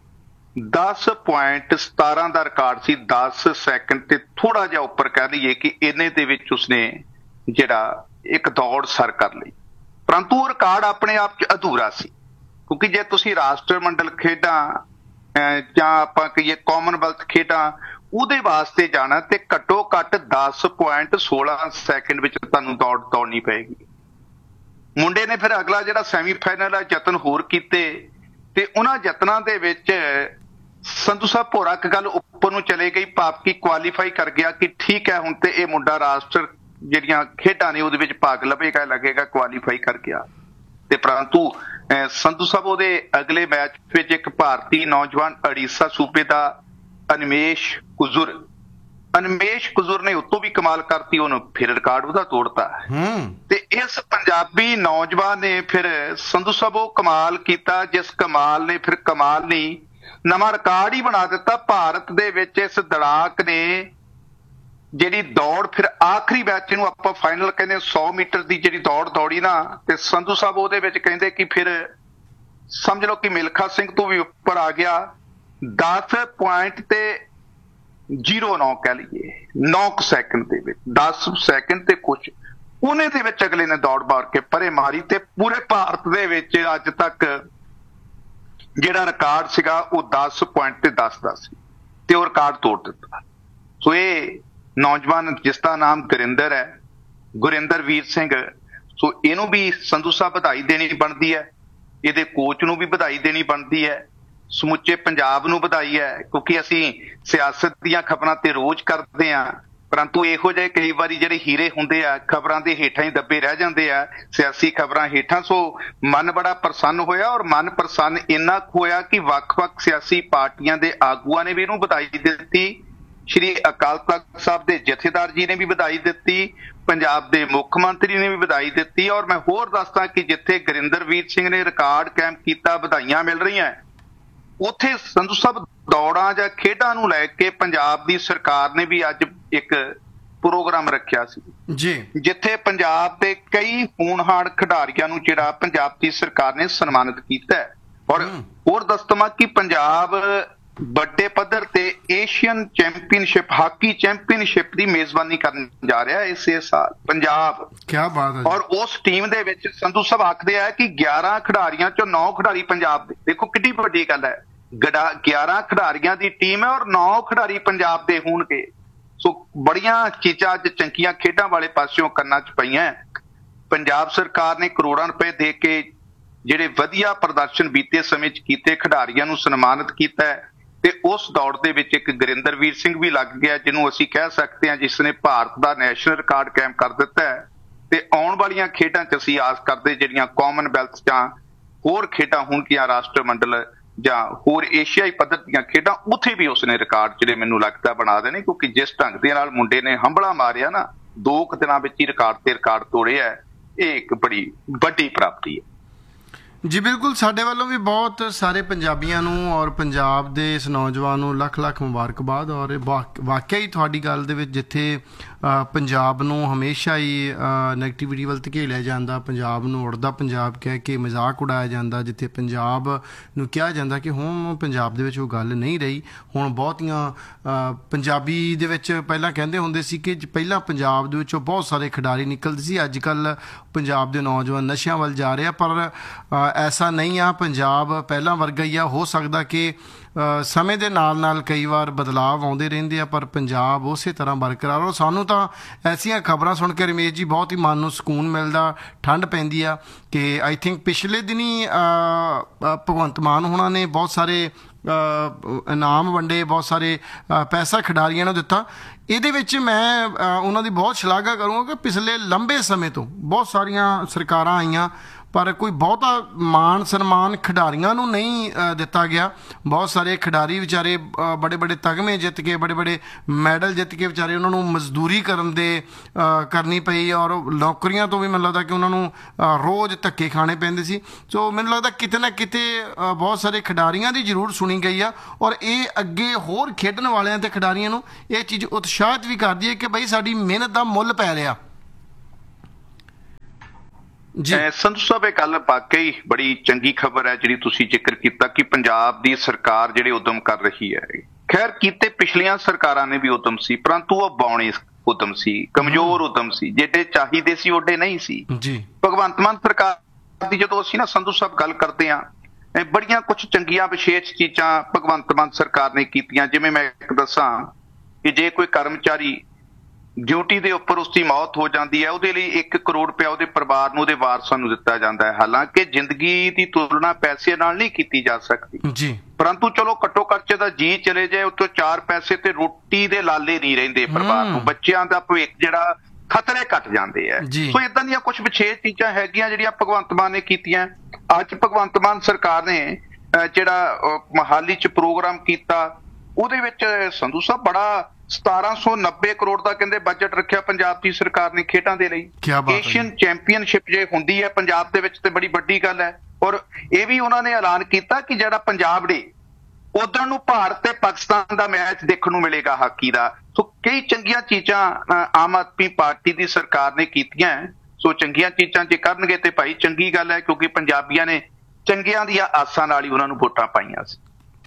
ਦਸ ਪੁਆਇੰਟ ਸਤਾਰਾਂ ਦਾ ਰਿਕਾਰਡ ਸੀ। ਦਸ ਸੈਕਿੰਡ ਤੇ ਥੋੜਾ ਜਿਹਾ ਉੱਪਰ ਕਹਿ ਲਈਏ ਕਿ ਇਹਨੇ ਦੇ ਵਿੱਚ ਉਸਨੇ ਜਿਹੜਾ ਇੱਕ ਦੌੜ ਸਰ ਕਰ ਲਈ, ਪਰੰਤੂ ਉਹ ਰਿਕਾਰਡ ਆਪਣੇ ਆਪ 'ਚ ਅਧੂਰਾ ਸੀ, ਕਿਉਂਕਿ ਜੇ ਤੁਸੀਂ ਰਾਸ਼ਟਰ ਮੰਡਲ ਖੇਡਾਂ ਜਾਂ ਆਪਾਂ ਕਹੀਏ ਕਾਮਨਵੈਲਥ ਖੇਡਾਂ ਉਹਦੇ ਵਾਸਤੇ ਜਾਣਾ ਤੇ ਘੱਟੋ ਘੱਟ ਦਸ ਪੁਆਇੰਟ ਸੋਲਾਂ ਸੈਕਿੰਡ ਵਿੱਚ ਤੁਹਾਨੂੰ ਦੌੜ ਦੌੜਨੀ ਪਏਗੀ। ਮੁੰਡੇ ਨੇ ਫਿਰ ਅਗਲਾ ਜਿਹੜਾ ਸੈਮੀਫਾਈਨਲ ਆ ਯਤਨ ਹੋਰ ਕੀਤੇ, ਤੇ ਉਹਨਾਂ ਯਤਨਾਂ ਦੇ ਵਿੱਚ ਸੰਧੂ ਸਾਹਿਬ ਭੋਰਾ ਇੱਕ ਗੱਲ ਉੱਪਰ ਨੂੰ ਚਲੇ ਗਈ, ਭਾਵ ਕਿ ਕੁਆਲੀਫਾਈ ਕਰ ਗਿਆ ਕਿ ਠੀਕ ਹੈ ਹੁਣ ਤੇ ਇਹ ਮੁੰਡਾ ਰਾਸ਼ਟਰ ਜਿਹੜੀਆਂ ਖੇਡਾਂ ਨੇ ਉਹਦੇ ਵਿੱਚ ਭਾਗ ਲਵੇਗਾ, ਲੱਗੇਗਾ ਕੁਆਲੀਫਾਈ ਕਰ ਗਿਆ। ਤੇ ਪਰੰਤੂ ਸੰਧੂ ਸਾਹਿਬ ਉਹਦੇ ਅਗਲੇ ਮੈਚ ਵਿੱਚ ਇੱਕ ਭਾਰਤੀ ਨੌਜਵਾਨ ਉੜੀਸਾ ਸੂਬੇ ਦਾ ਅਨਮੇਸ਼ ਕੁਜ਼ੁਰ ਅਨਮੇਸ਼ ਕੁਜ਼ੁਰ ਨੇ ਉਤੋਂ ਵੀ ਕਮਾਲ ਕਰਤੀ, ਉਹਨੂੰ ਫਿਰ ਰਿਕਾਰਡ ਉਹਦਾ ਤੋੜਤਾ। ਤੇ ਇਸ ਪੰਜਾਬੀ ਨੌਜਵਾਨ ਨੇ ਫਿਰ ਸੰਧੂ ਸਾਹਿਬ ਉਹ ਕਮਾਲ ਕੀਤਾ ਜਿਸ ਕਮਾਲ ਨੇ ਫਿਰ ਕਮਾਲ ਨਹੀਂ ਨਵਾਂ ਰਿਕਾਰਡ ਹੀ ਬਣਾ ਦਿੱਤਾ ਭਾਰਤ ਦੇ ਵਿੱਚ। ਇਸ ਦੜਾਕ ਨੇ ਜਿਹੜੀ ਦੌੜ ਫਿਰ ਆਖਰੀ ਮੈਚ ਨੂੰ ਆਪਾਂ ਫਾਈਨਲ ਕਹਿੰਦੇ ਸੌ ਮੀਟਰ ਦੀ ਜਿਹੜੀ ਦੌੜ ਦੌੜੀ ਨਾ, ਤੇ ਸੰਧੂ ਸਾਹਿਬ ਉਹਦੇ ਵਿੱਚ ਕਹਿੰਦੇ ਕਿ ਫਿਰ ਸਮਝ ਲਓ ਕਿ ਮਿਲਖਾ ਸਿੰਘ ਤੋਂ ਵੀ ਉੱਪਰ ਆ ਗਿਆ। ਦਸ ਪੁਆਇੰਟ ਤੇ ਜ਼ੀਰੋ ਨੌ ਕਹਿ ਲਈਏ, ਨੌ ਸੈਕਿੰਡ ਦੇ ਵਿੱਚ ਦਸ ਸੈਕਿੰਡ ਤੇ ਕੁਛ ਉਹਨੇ ਦੇ ਵਿੱਚ ਅਗਲੇ ਨੇ ਦੌੜ ਮਾਰ ਕੇ ਪਰੇ ਮਾਰੀ, ਤੇ ਪੂਰੇ ਭਾਰਤ ਦੇ ਵਿੱਚ ਅੱਜ ਤੱਕ ਜਿਹੜਾ ਰਿਕਾਰਡ ਸੀਗਾ ਉਹ ਦਸ ਪੁਆਇੰਟ ਤੇ ਦਸ ਦਾ ਸੀ, ਤੇ ਉਹ ਰਿਕਾਰਡ ਤੋੜ ਦਿੱਤਾ। ਸੋ ਇਹ ਨੌਜਵਾਨ ਜਿਸ ਦਾ ਨਾਮ ਗੁਰਿੰਦਰ ਹੈ, ਗੁਰਿੰਦਰ ਵੀਰ ਸਿੰਘ, ਸੋ ਇਹਨੂੰ ਵੀ ਸੰਧੂ ਸਾਹਿਬ ਵਧਾਈ ਦੇਣੀ ਬਣਦੀ ਹੈ, ਇਹਦੇ ਕੋਚ ਨੂੰ ਵੀ ਵਧਾਈ ਦੇਣੀ ਬਣਦੀ ਹੈ, ਸਮੁੱਚੇ ਪੰਜਾਬ ਨੂੰ ਵਧਾਈ ਹੈ, ਕਿਉਂਕਿ ਅਸੀਂ ਸਿਆਸਤ ਦੀਆਂ ਖਬਰਾਂ ਤੇ ਰੋਜ਼ ਕਰਦੇ ਹਾਂ, ਪਰੰਤੂ ਇਹੋ ਜਿਹੇ ਕਈ ਵਾਰੀ ਜਿਹੜੇ ਹੀਰੇ ਹੁੰਦੇ ਆ ਖਬਰਾਂ ਦੇ ਹੇਠਾਂ ਹੀ ਦੱਬੇ ਰਹਿ ਜਾਂਦੇ ਆ, ਸਿਆਸੀ ਖਬਰਾਂ ਹੇਠਾਂ। ਸੋ ਮਨ ਬੜਾ ਪ੍ਰਸੰਨ ਹੋਇਆ, ਔਰ ਮਨ ਪ੍ਰਸੰਨ ਇੰਨਾ ਹੋਇਆ ਕਿ ਵੱਖ-ਵੱਖ ਸਿਆਸੀ ਪਾਰਟੀਆਂ ਦੇ ਆਗੂਆਂ ਨੇ ਵੀ ਇਹਨੂੰ ਵਧਾਈ ਦਿੱਤੀ, ਸ਼੍ਰੀ ਅਕਾਲ ਤਖਤ ਸਾਹਿਬ ਦੇ ਜਥੇਦਾਰ ਜੀ ਨੇ ਵੀ ਵਧਾਈ ਦਿੱਤੀ, ਪੰਜਾਬ ਦੇ ਮੁੱਖ ਮੰਤਰੀ ਨੇ ਵੀ ਵਧਾਈ ਦਿੱਤੀ। ਔਰ ਮੈਂ ਹੋਰ ਦੱਸਦਾ ਕਿ ਜਿੱਥੇ ਗੁਰਿੰਦਰ ਵੀਰ ਸਿੰਘ ਨੇ ਰਿਕਾਰਡ ਕਾਇਮ ਕੀਤਾ, ਵਧਾਈਆਂ ਮਿਲ ਰਹੀਆਂ, ਉੱਥੇ ਸੰਧੂ ਸਾਹਿਬ ਦੌੜਾਂ ਜਾਂ ਖੇਡਾਂ ਨੂੰ ਲੈ ਕੇ ਪੰਜਾਬ ਦੀ ਸਰਕਾਰ ਨੇ ਵੀ ਅੱਜ ਇੱਕ ਪ੍ਰੋਗਰਾਮ ਰੱਖਿਆ ਸੀ ਜੀ, ਜਿੱਥੇ ਪੰਜਾਬ ਦੇ ਕਈ ਹੋਣਹਾਰ ਖਿਡਾਰੀਆਂ ਨੂੰ ਜਿਹੜਾ ਪੰਜਾਬ ਦੀ ਸਰਕਾਰ ਨੇ ਸਨਮਾਨਿਤ ਕੀਤਾ ਹੈ। ਔਰ ਹੋਰ ਦੱਸਦਾ ਕਿ ਪੰਜਾਬ ਵੱਡੇ ਪੱਧਰ ਤੇ ਏਸ਼ੀਅਨ ਚੈਂਪੀਅਨਸ਼ਿਪ, ਹਾਕੀ ਚੈਂਪੀਅਨਸ਼ਿਪ ਦੀ ਮੇਜ਼ਬਾਨੀ ਕਰਨ ਜਾ ਰਿਹਾ ਇਸੇ ਸਾਲ ਪੰਜਾਬ। ਕੀ ਬਾਤ ਹੈ। ਔਰ ਉਸ ਟੀਮ ਦੇ ਵਿੱਚ ਸੰਧੂ ਸਾਹਿਬ ਆਖਦੇ ਆ ਕਿ ਗਿਆਰਾਂ ਖਿਡਾਰੀਆਂ ਚੋਂ ਨੌ ਖਿਡਾਰੀ ਪੰਜਾਬ ਦੇ, ਦੇਖੋ ਕਿੰਨੀ ਵੱਡੀ ਗੱਲ ਹੈ, ਗਿਆਰਾਂ ਖਿਡਾਰੀਆਂ ਦੀ ਟੀਮ ਹੈ ਔਰ ਨੌ ਖਿਡਾਰੀ ਪੰਜਾਬ ਦੇ ਹੋਣਗੇ। ਸੋ ਬੜੀਆਂ ਚੀਜ਼ਾਂ ਅੱਜ ਚੰਕੀਆਂ ਖੇਡਾਂ ਵਾਲੇ ਪਾਸਿਓਂ ਕੰਨਾਂ 'ਚ ਪਈਆਂ। ਪੰਜਾਬ ਸਰਕਾਰ ਨੇ ਕਰੋੜਾਂ ਰੁਪਏ ਦੇ ਕੇ ਜਿਹੜੇ ਵਧੀਆ ਪ੍ਰਦਰਸ਼ਨ ਬੀਤੇ ਸਮੇਂ 'ਚ ਕੀਤੇ ਖਿਡਾਰੀਆਂ ਨੂੰ ਸਨਮਾਨਿਤ ਕੀਤਾ ਹੈ, ਤੇ ਉਸ ਦੌੜ ਦੇ ਵਿੱਚ ਇੱਕ ਗੁਰਿੰਦਰ ਵੀਰ ਸਿੰਘ ਵੀ ਲੱਗ ਗਿਆ, ਜਿਹਨੂੰ ਅਸੀਂ ਕਹਿ ਸਕਦੇ ਹਾਂ ਜਿਸ ਨੇ ਭਾਰਤ ਦਾ ਨੈਸ਼ਨਲ ਰਿਕਾਰਡ ਕਾਇਮ ਕਰ ਦਿੱਤਾ ਹੈ। ਤੇ ਆਉਣ ਵਾਲੀਆਂ ਖੇਡਾਂ 'ਚ ਅਸੀਂ ਆਸ ਕਰਦੇ ਜਿਹੜੀਆਂ ਕਾਮਨਵੈਲਥ ਜਾਂ ਹੋਰ ਖੇਡਾਂ ਹੋਣਗੀਆਂ, ਰਾਸ਼ਟਰ ਮੰਡਲ ਜਾਂ ਹੋਰ ਏਸ਼ੀਆਈ ਪੱਧਰ ਦੀਆਂ ਖੇਡਾਂ, ਉੱਥੇ ਵੀ ਉਸਨੇ ਰਿਕਾਰਡ ਜਿਹੜੇ ਮੈਨੂੰ ਲੱਗਦਾ ਬਣਾ ਦੇਣੇ, ਕਿਉਂਕਿ ਜਿਸ ਢੰਗ ਦੇ ਨਾਲ ਮੁੰਡੇ ਨੇ ਹੰਭਲਾ ਮਾਰਿਆ ਨਾ, ਦੋ ਕੁ ਦਿਨਾਂ ਵਿੱਚ ਹੀ ਰਿਕਾਰਡ ਤੇ ਰਿਕਾਰਡ ਤੋੜਿਆ, ਇਹ ਇੱਕ ਬੜੀ ਵੱਡੀ ਪ੍ਰਾਪਤੀ ਹੈ ਜੀ। ਬਿਲਕੁਲ, ਸਾਡੇ ਵੱਲੋਂ ਵੀ ਬਹੁਤ ਸਾਰੇ ਪੰਜਾਬੀਆਂ ਨੂੰ ਔਰ ਪੰਜਾਬ ਦੇ ਇਸ ਨੌਜਵਾਨ ਨੂੰ ਲੱਖ ਲੱਖ ਮੁਬਾਰਕਬਾਦ। ਔਰ ਵਾਕਿਆ ਹੀ ਤੁਹਾਡੀ ਗੱਲ ਦੇ ਵਿੱਚ ਜਿੱਥੇ ਪੰਜਾਬ ਨੂੰ ਹਮੇਸ਼ਾ ਹੀ ਨੈਗੇਟਿਵਿਟੀ ਵੱਲ ਧਕੇਲਿਆ ਜਾਂਦਾ, ਪੰਜਾਬ ਨੂੰ ਉੜਦਾ ਪੰਜਾਬ ਕਹਿ ਕੇ ਮਜ਼ਾਕ ਉਡਾਇਆ ਜਾਂਦਾ, ਜਿੱਥੇ ਪੰਜਾਬ ਨੂੰ ਕਿਹਾ ਜਾਂਦਾ ਕਿ ਹੁਣ ਪੰਜਾਬ ਦੇ ਵਿੱਚ ਉਹ ਗੱਲ ਨਹੀਂ ਰਹੀ। ਹੁਣ ਬਹੁਤੀਆਂ ਪੰਜਾਬੀ ਦੇ ਵਿੱਚ ਪਹਿਲਾਂ ਕਹਿੰਦੇ ਹੁੰਦੇ ਸੀ ਕਿ ਪਹਿਲਾਂ ਪੰਜਾਬ ਦੇ ਵਿੱਚੋਂ ਬਹੁਤ ਸਾਰੇ ਖਿਡਾਰੀ ਨਿਕਲਦੇ ਸੀ, ਅੱਜ ਕੱਲ੍ਹ ਪੰਜਾਬ ਦੇ ਨੌਜਵਾਨ ਨਸ਼ਿਆਂ ਵੱਲ ਜਾ ਰਹੇ ਆ, ਪਰ ਐਸਾ ਨਹੀਂ ਆ, ਪੰਜਾਬ ਪਹਿਲਾਂ ਵਰਗਾ ਹੀ ਆ। ਹੋ ਸਕਦਾ ਕਿ ਸਮੇਂ ਦੇ ਨਾਲ ਨਾਲ ਕਈ ਵਾਰ ਬਦਲਾਵ ਆਉਂਦੇ ਰਹਿੰਦੇ ਆ, ਪਰ ਪੰਜਾਬ ਉਸੇ ਤਰ੍ਹਾਂ ਬਰਕਰਾਰ। ਔਰ ਸਾਨੂੰ ਤਾਂ ਐਸੀਆਂ ਖਬਰਾਂ ਸੁਣ ਕੇ ਰਮੇਸ਼ ਜੀ ਬਹੁਤ ਹੀ ਮਨ ਨੂੰ ਸਕੂਨ ਮਿਲਦਾ, ਠੰਡ ਪੈਂਦੀ ਆ ਕਿ ਆਈ ਥਿੰਕ ਪਿਛਲੇ ਦਿਨੀ ਭਗਵੰਤ ਮਾਨ ਹੋਣਾ ਨੇ ਬਹੁਤ ਸਾਰੇ ਇਨਾਮ ਵੰਡੇ, ਬਹੁਤ ਸਾਰੇ ਪੈਸਾ ਖਿਡਾਰੀਆਂ ਨੂੰ ਦਿੱਤਾ। ਇਹਦੇ ਵਿੱਚ ਮੈਂ ਉਹਨਾਂ ਦੀ ਬਹੁਤ ਸ਼ਲਾਘਾ ਕਰੂੰਗਾ ਕਿ ਪਿਛਲੇ ਲੰਬੇ ਸਮੇਂ ਤੋਂ ਬਹੁਤ ਸਾਰੀਆਂ ਸਰਕਾਰਾਂ ਆਈਆਂ, ਪਰ ਕੋਈ ਬਹੁਤਾ ਮਾਣ ਸਨਮਾਨ ਖਿਡਾਰੀਆਂ ਨੂੰ ਨਹੀਂ ਅ, ਦਿੱਤਾ ਗਿਆ। ਬਹੁਤ ਸਾਰੇ ਖਿਡਾਰੀ ਵਿਚਾਰੇ ਬੜੇ ਬੜੇ ਤਗਮੇ ਜਿੱਤ ਕੇ, ਬੜੇ ਬੜੇ ਮੈਡਲ ਜਿੱਤ ਕੇ ਵਿਚਾਰੇ ਉਹਨਾਂ ਨੂੰ ਮਜ਼ਦੂਰੀ ਕਰਨ ਦੇ ਅ, ਕਰਨੀ ਪਈ, ਔਰ ਨੌਕਰੀਆਂ ਤੋਂ ਵੀ ਮੈਨੂੰ ਲੱਗਦਾ ਕਿ ਉਹਨਾਂ ਨੂੰ ਅ, ਰੋਜ਼ ਧੱਕੇ ਖਾਣੇ ਪੈਂਦੇ ਸੀ। ਸੋ ਮੈਨੂੰ ਲੱਗਦਾ ਕਿਤੇ ਨਾ ਕਿਤੇ ਅ, ਬਹੁਤ ਸਾਰੇ ਖਿਡਾਰੀਆਂ ਦੀ ਜ਼ਰੂਰ ਸੁਣੀ ਗਈ ਆ, ਔਰ ਇਹ ਅੱਗੇ ਹੋਰ ਖੇਡਣ ਵਾਲਿਆਂ ਤੇ ਖਿਡਾਰੀਆਂ ਨੂੰ ਇਹ ਚੀਜ਼ ਉਤਸ਼ਾਹਿਤ ਵੀ ਕਰਦੀ ਹੈ ਕਿ ਬਈ ਸਾਡੀ ਮਿਹਨਤ ਦਾ ਮੁੱਲ ਪੈ ਰਿਹਾ। ਜੀ ਸੰਧੂ ਸਾਹਿਬ, ਇਹ ਗੱਲ ਵਾਕਈ ਬੜੀ ਚੰਗੀ ਖਬਰ ਹੈ ਜਿਹੜੀ ਤੁਸੀਂ ਜ਼ਿਕਰ ਕੀਤਾ ਕਿ ਪੰਜਾਬ ਦੀ ਸਰਕਾਰ ਜਿਹੜੇ ਉਦਮ ਕਰ ਰਹੀ ਹੈ। ਖੈਰ ਕੀਤੇ ਪਿਛਲੀਆਂ ਸਰਕਾਰਾਂ ਨੇ ਵੀ ਉਦਮ ਸੀ, ਪਰੰਤੂ ਉਹ ਬੌਣੇ ਉਦਮ ਸੀ, ਕਮਜ਼ੋਰ ਉਦਮ ਸੀ, ਜਿਹੜੇ ਚਾਹੀਦੇ ਸੀ ਓਡੇ ਨਹੀਂ ਸੀ। ਜੀ ਭਗਵੰਤ ਮਾਨ ਸਰਕਾਰ ਦੀ ਜਦੋਂ ਅਸੀਂ ਨਾ ਸੰਧੂ ਸਾਹਿਬ ਗੱਲ ਕਰਦੇ ਹਾਂ, ਬੜੀਆਂ ਕੁਝ ਚੰਗੀਆਂ ਵਿਸ਼ੇਸ਼ ਚੀਜ਼ਾਂ ਭਗਵੰਤ ਮਾਨ ਸਰਕਾਰ ਨੇ ਕੀਤੀਆਂ। ਜਿਵੇਂ ਮੈਂ ਇੱਕ ਦੱਸਾਂ ਕਿ ਜੇ ਕੋਈ ਕਰਮਚਾਰੀ ਡਿਊਟੀ ਦੇ ਉੱਪਰ ਉਸਦੀ ਮੌਤ ਹੋ ਜਾਂਦੀ ਹੈ, ਉਹਦੇ ਲਈ ਇੱਕ ਕਰੋੜ ਰੁਪਇਆ ਉਹਦੇ ਪਰਿਵਾਰ ਨੂੰ, ਉਹਦੇ ਵਾਰਸਾਂ ਨੂੰ ਦਿੱਤਾ ਜਾਂਦਾ ਹੈ। ਹਾਲਾਂਕਿ ਜ਼ਿੰਦਗੀ ਦੀ ਤੁਲਨਾ ਪੈਸੇ ਨਾਲ ਨਹੀਂ ਕੀਤੀ ਜਾ ਸਕਦੀ ਜੀ, ਪਰੰਤੂ ਚਲੋ ਘੱਟੋ ਘੱਟ ਦਾ ਜੀ ਚਲੇ ਜਾਏ, ਉੱਤੋਂ ਚਾਰ ਪੈਸੇ ਤੇ ਰੋਟੀ ਦੇ ਲਾਲੇ ਨਹੀਂ ਰਹਿੰਦੇ ਪਰਿਵਾਰ ਨੂੰ, ਬੱਚਿਆਂ ਦਾ ਭਵਿੱਖ ਜਿਹੜਾ ਖਤਰੇ ਘਟ ਜਾਂਦੇ ਆ। ਸੋ ਇਦਾਂ ਦੀਆਂ ਕੁਝ ਵਿਸ਼ੇਸ਼ ਚੀਜ਼ਾਂ ਹੈਗੀਆਂ ਜਿਹੜੀਆਂ ਭਗਵੰਤ ਮਾਨ ਨੇ ਕੀਤੀਆਂ। ਅੱਜ ਭਗਵੰਤ ਮਾਨ ਸਰਕਾਰ ਨੇ ਜਿਹੜਾ ਮੋਹਾਲੀ ਚ ਪ੍ਰੋਗਰਾਮ ਕੀਤਾ, ਉਹਦੇ ਵਿੱਚ ਸੰਧੂ ਸਾਹਿਬ ਬੜਾ ਸਤਾਰਾਂ ਸੌ ਨੱਬੇ ਕਰੋੜ ਦਾ ਕਹਿੰਦੇ ਬਜਟ ਰੱਖਿਆ ਪੰਜਾਬ ਦੀ ਸਰਕਾਰ ਨੇ ਖੇਡਾਂ ਦੇ ਲਈ। ਏਸ਼ੀਅਨ ਚੈਂਪੀਅਨਸ਼ਿਪ ਜੇ ਹੁੰਦੀ ਹੈ ਪੰਜਾਬ ਦੇ ਵਿੱਚ ਤੇ ਬੜੀ ਵੱਡੀ ਗੱਲ ਹੈ। ਔਰ ਇਹ ਵੀ ਉਹਨਾਂ ਨੇ ਐਲਾਨ ਕੀਤਾ ਕਿ ਜਿਹੜਾ ਪੰਜਾਬ ਡੇ ਉਧਰ ਨੂੰ ਭਾਰਤ ਤੇ ਪਾਕਿਸਤਾਨ ਦਾ ਮੈਚ ਦੇਖਣ ਨੂੰ ਮਿਲੇਗਾ ਹਾਕੀ ਦਾ। ਸੋ ਕਈ ਚੰਗੀਆਂ ਚੀਜ਼ਾਂ ਆਮ ਆਦਮੀ ਪਾਰਟੀ ਦੀ ਸਰਕਾਰ ਨੇ ਕੀਤੀਆਂ। ਸੋ ਚੰਗੀਆਂ ਚੀਜ਼ਾਂ ਜੇ ਕਰਨਗੇ ਤੇ ਭਾਈ ਚੰਗੀ ਗੱਲ ਹੈ, ਕਿਉਂਕਿ ਪੰਜਾਬੀਆਂ ਨੇ ਚੰਗਿਆਂ ਦੀਆਂ ਆਸਾਂ ਨਾਲ ਹੀ ਉਹਨਾਂ ਨੂੰ ਵੋਟਾਂ ਪਾਈਆਂ ਸੀ।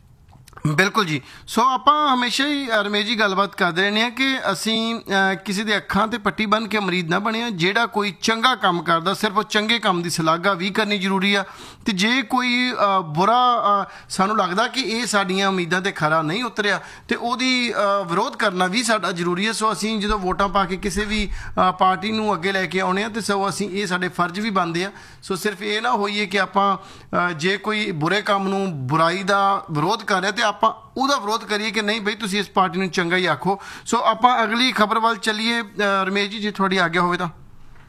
ਬਿਲਕੁਲ ਜੀ। ਸੋ ਆਪਾਂ ਹਮੇਸ਼ਾ ਹੀ ਰਮੇਸ਼ ਜੀ ਗੱਲਬਾਤ ਕਰਦੇ ਰਹਿੰਦੇ ਹਾਂ ਕਿ ਅਸੀਂ ਕਿਸੇ ਦੇ ਅੱਖਾਂ ਤੇ ਪੱਟੀ ਬੰਨ੍ਹ ਕੇ ਅਮਰੀਦ ਨਾ ਬਣਿਆ। ਜਿਹੜਾ ਕੋਈ ਚੰਗਾ ਕੰਮ ਕਰਦਾ, ਸਿਰਫ ਉਹ ਚੰਗੇ ਕੰਮ ਦੀ ਸ਼ਲਾਘਾ ਵੀ ਕਰਨੀ ਜ਼ਰੂਰੀ ਆ, ਤੇ ਜੇ ਕੋਈ ਬੁਰਾ ਸਾਨੂੰ ਲੱਗਦਾ ਕਿ ਇਹ ਸਾਡੀਆਂ ਉਮੀਦਾਂ ਤੇ ਖਰਾ ਨਹੀਂ ਉਤਰਿਆ ਤੇ ਉਹਦੀ ਵਿਰੋਧ ਕਰਨਾ ਵੀ ਸਾਡਾ ਜ਼ਰੂਰੀ ਹੈ। ਸੋ ਅਸੀਂ ਜਦੋਂ ਵੋਟਾਂ ਪਾ ਕੇ ਕਿਸੇ ਵੀ ਪਾਰਟੀ ਨੂੰ ਅੱਗੇ ਲੈ ਕੇ ਆਉਂਦੇ ਹਾਂ ਤੇ ਸੋ ਅਸੀਂ ਇਹ ਸਾਡੇ ਫਰਜ਼ ਵੀ ਬਣਦੇ ਆ। ਸੋ ਸਿਰਫ ਇਹ ਨਾ ਹੋਈਏ ਕਿ ਆਪਾਂ ਜੇ ਕੋਈ ਬੁਰੇ ਕੰਮ ਨੂੰ, ਬੁਰਾਈ ਦਾ ਵਿਰੋਧ ਕਰ ਰਿਹਾ ਤੇ ਆਪਾਂ ਉਹਦਾ ਵਿਰੋਧ ਕਰੀਏ ਕਿ ਨਹੀਂ ਬਈ ਤੁਸੀਂ ਇਸ ਪਾਰਟੀ ਨੂੰ ਚੰਗਾ ਹੀ ਆਖੋ। ਸੋ ਆਪਾਂ ਅਗਲੀ ਖਬਰ ਵੱਲ ਚੱਲੀਏ ਰਮੇਸ਼ ਜੀ, ਜੇ ਤੁਹਾਡੀ ਆਗਿਆ ਹੋਵੇ ਤਾਂ।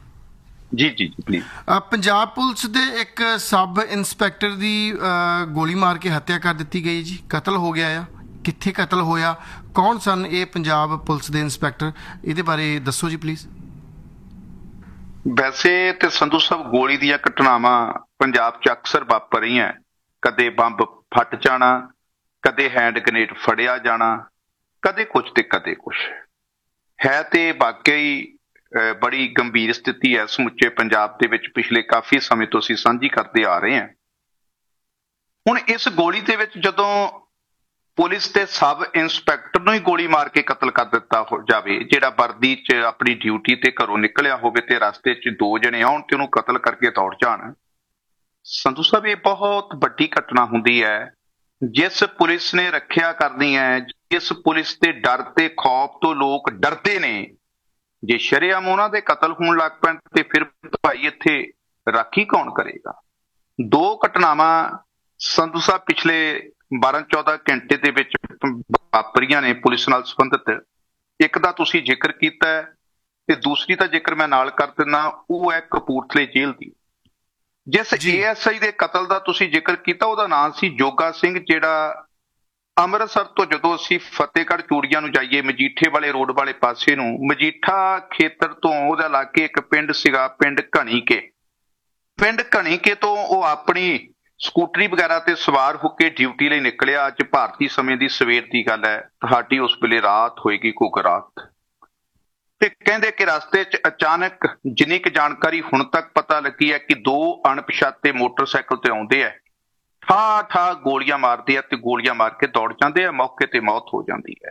ਜੀ ਜੀ ਪਲੀਜ਼। ਪੰਜਾਬ ਪੁਲਿਸ ਦੇ ਇੱਕ ਸਬ ਇੰਸਪੈਕਟਰ ਦੀ ਗੋਲੀ ਮਾਰ ਕੇ ਹੱਤਿਆ ਕਰ ਦਿੱਤੀ ਗਈ ਜੀ, ਕਤਲ ਹੋ ਗਿਆ ਆ। ਕਿੱਥੇ ਕਤਲ ਹੋਇਆ, ਕੌਣ ਸਨ ਇਹ ਪੰਜਾਬ ਪੁਲਿਸ ਦੇ ਇੰਸਪੈਕਟਰ, ਇਹਦੇ ਬਾਰੇ ਦੱਸੋ ਜੀ ਪਲੀਜ਼। ਵੈਸੇ ਤੇ ਸੰਧੂ ਸਾਹਿਬ ਗੋਲੀ ਦੀਆਂ ਘਟਨਾਵਾਂ ਪੰਜਾਬ 'ਚ ਅਕਸਰ ਵਾਪਰ ਰਹੀਆਂ। ਕਦੇ ਬੰਬ ਫਟ ਜਾਣਾ, ਕਦੇ ਹੈਂਡ ਗ੍ਰੇਨੇਡ ਫੜਿਆ ਜਾਣਾ, ਕਦੇ ਕੁਛ ਤੇ ਕਦੇ ਕੁਛ ਹੈ। ਤੇ ਵਾਕਈ ਬੜੀ ਗੰਭੀਰ ਸਥਿਤੀ ਹੈ ਸਮੁੱਚੇ ਪੰਜਾਬ ਦੇ ਵਿੱਚ, ਪਿਛਲੇ ਕਾਫੀ ਸਮੇਂ ਤੋਂ ਅਸੀਂ ਸਾਂਝੀ ਕਰਦੇ ਆ ਰਹੇ ਹਾਂ। ਹੁਣ ਇਸ ਗੋਲੀ ਦੇ ਵਿੱਚ ਜਦੋਂ ਪੁਲਿਸ ਦੇ ਸਬ ਇੰਸਪੈਕਟਰ ਨੂੰ ਹੀ ਗੋਲੀ ਮਾਰ ਕੇ ਕਤਲ ਕਰ ਦਿੱਤਾ ਹੋ ਜਾਵੇ, ਜਿਹੜਾ ਵਰਦੀ 'ਚ ਆਪਣੀ ਡਿਊਟੀ ਤੇ ਘਰੋਂ ਨਿਕਲਿਆ ਹੋਵੇ ਤੇ ਰਸਤੇ 'ਚ ਦੋ ਜਣੇ ਆਉਣ ਤੇ ਉਹਨੂੰ ਕਤਲ ਕਰਕੇ ਦੌੜ ਜਾਣ, ਸੰਧੂ ਸਾਹਿਬ ਇਹ ਬਹੁਤ ਵੱਡੀ ਘਟਨਾ ਹੁੰਦੀ ਹੈ। ਜਿਸ ਪੁਲਿਸ ਨੇ ਰੱਖਿਆ ਕਰਨੀ ਹੈ, ਜਿਸ ਪੁਲਿਸ ਦੇ ਡਰ ਤੇ ਖੌਫ ਤੋਂ ਲੋਕ ਡਰਦੇ ਨੇ, ਜੇ ਸ਼ਰੇਆਮ ਉਹਨਾਂ ਦੇ ਕਤਲ ਹੋਣ ਲੱਗ ਪੈਣ ਤੇ ਫਿਰ ਭਾਈ ਇੱਥੇ ਰਾਖੀ ਕੌਣ ਕਰੇਗਾ। ਦੋ ਘਟਨਾਵਾਂ ਸੰਧੂ ਸਾਹਿਬ ਪਿਛਲੇ ਬਾਰਾਂ ਚੌਦਾਂ ਘੰਟੇ ਦੇ ਵਿੱਚ ਵਾਪਰੀਆਂ ਨੇ ਪੁਲਿਸ ਨਾਲ ਸੰਬੰਧਿਤ। ਇੱਕ ਦਾ ਤੁਸੀਂ ਜ਼ਿਕਰ ਕੀਤਾ ਹੈ ਤੇ ਦੂਸਰੀ ਦਾ ਜ਼ਿਕਰ ਮੈਂ ਨਾਲ ਕਰ ਦਿੰਦਾ, ਉਹ ਹੈ ਕਪੂਰਥਲੇ ਜੇਲ੍ਹ ਦੀ। ਜਿਸ ਏ ਐਸ ਆਈ ਦੇ ਕਤਲ ਦਾ ਤੁਸੀਂ ਜ਼ਿਕਰ ਕੀਤਾ, ਉਹਦਾ ਨਾਮ ਸੀ ਜੋਗਾ ਸਿੰਘ, ਜਿਹੜਾ ਅੰਮ੍ਰਿਤਸਰ ਤੋਂ ਜਦੋਂ ਅਸੀਂ ਫਤਿਹਗੜ੍ਹ ਚੂੜੀਆਂ ਨੂੰ ਜਾਈਏ, ਮਜੀਠੇ ਵਾਲੇ ਰੋਡ ਵਾਲੇ ਪਾਸੇ ਨੂੰ, ਮਜੀਠਾ ਖੇਤਰ ਤੋਂ ਉਹਦਾ ਲਾਗੇ ਇੱਕ ਪਿੰਡ ਸੀਗਾ, ਪਿੰਡ ਘਣੀਕੇ। ਪਿੰਡ ਘਣੀਕੇ ਤੋਂ ਉਹ ਆਪਣੀ ਸਕੂਟਰੀ ਵਗੈਰਾ ਤੇ ਸਵਾਰ ਹੋ ਕੇ ਡਿਊਟੀ ਲਈ ਨਿਕਲਿਆ। ਅੱਜ ਭਾਰਤੀ ਸਮੇਂ ਦੀ ਸਵੇਰ ਦੀ ਗੱਲ ਹੈ, ਤੁਹਾਡੀ ਉਸ ਵੇਲੇ ਰਾਤ ਹੋਏਗੀ ਕੁ ਰਾਤ। ਤੇ ਕਹਿੰਦੇ ਕਿ ਰਸਤੇ 'ਚ ਅਚਾਨਕ ਜਿੰਨੀ ਕੁ ਜਾਣਕਾਰੀ ਹੁਣ ਤੱਕ ਪਤਾ ਲੱਗੀ ਹੈ ਕਿ ਦੋ ਅਣਪਛਾਤੇ ਮੋਟਰਸਾਈਕਲ ਤੇ ਆਉਂਦੇ ਆ, ਠਾ ਠਾ ਗੋਲੀਆਂ ਮਾਰਦੇ ਆ ਤੇ ਗੋਲੀਆਂ ਮਾਰ ਕੇ ਦੌੜ ਜਾਂਦੇ ਆ। ਮੌਕੇ ਤੇ ਮੌਤ ਹੋ ਜਾਂਦੀ ਹੈ।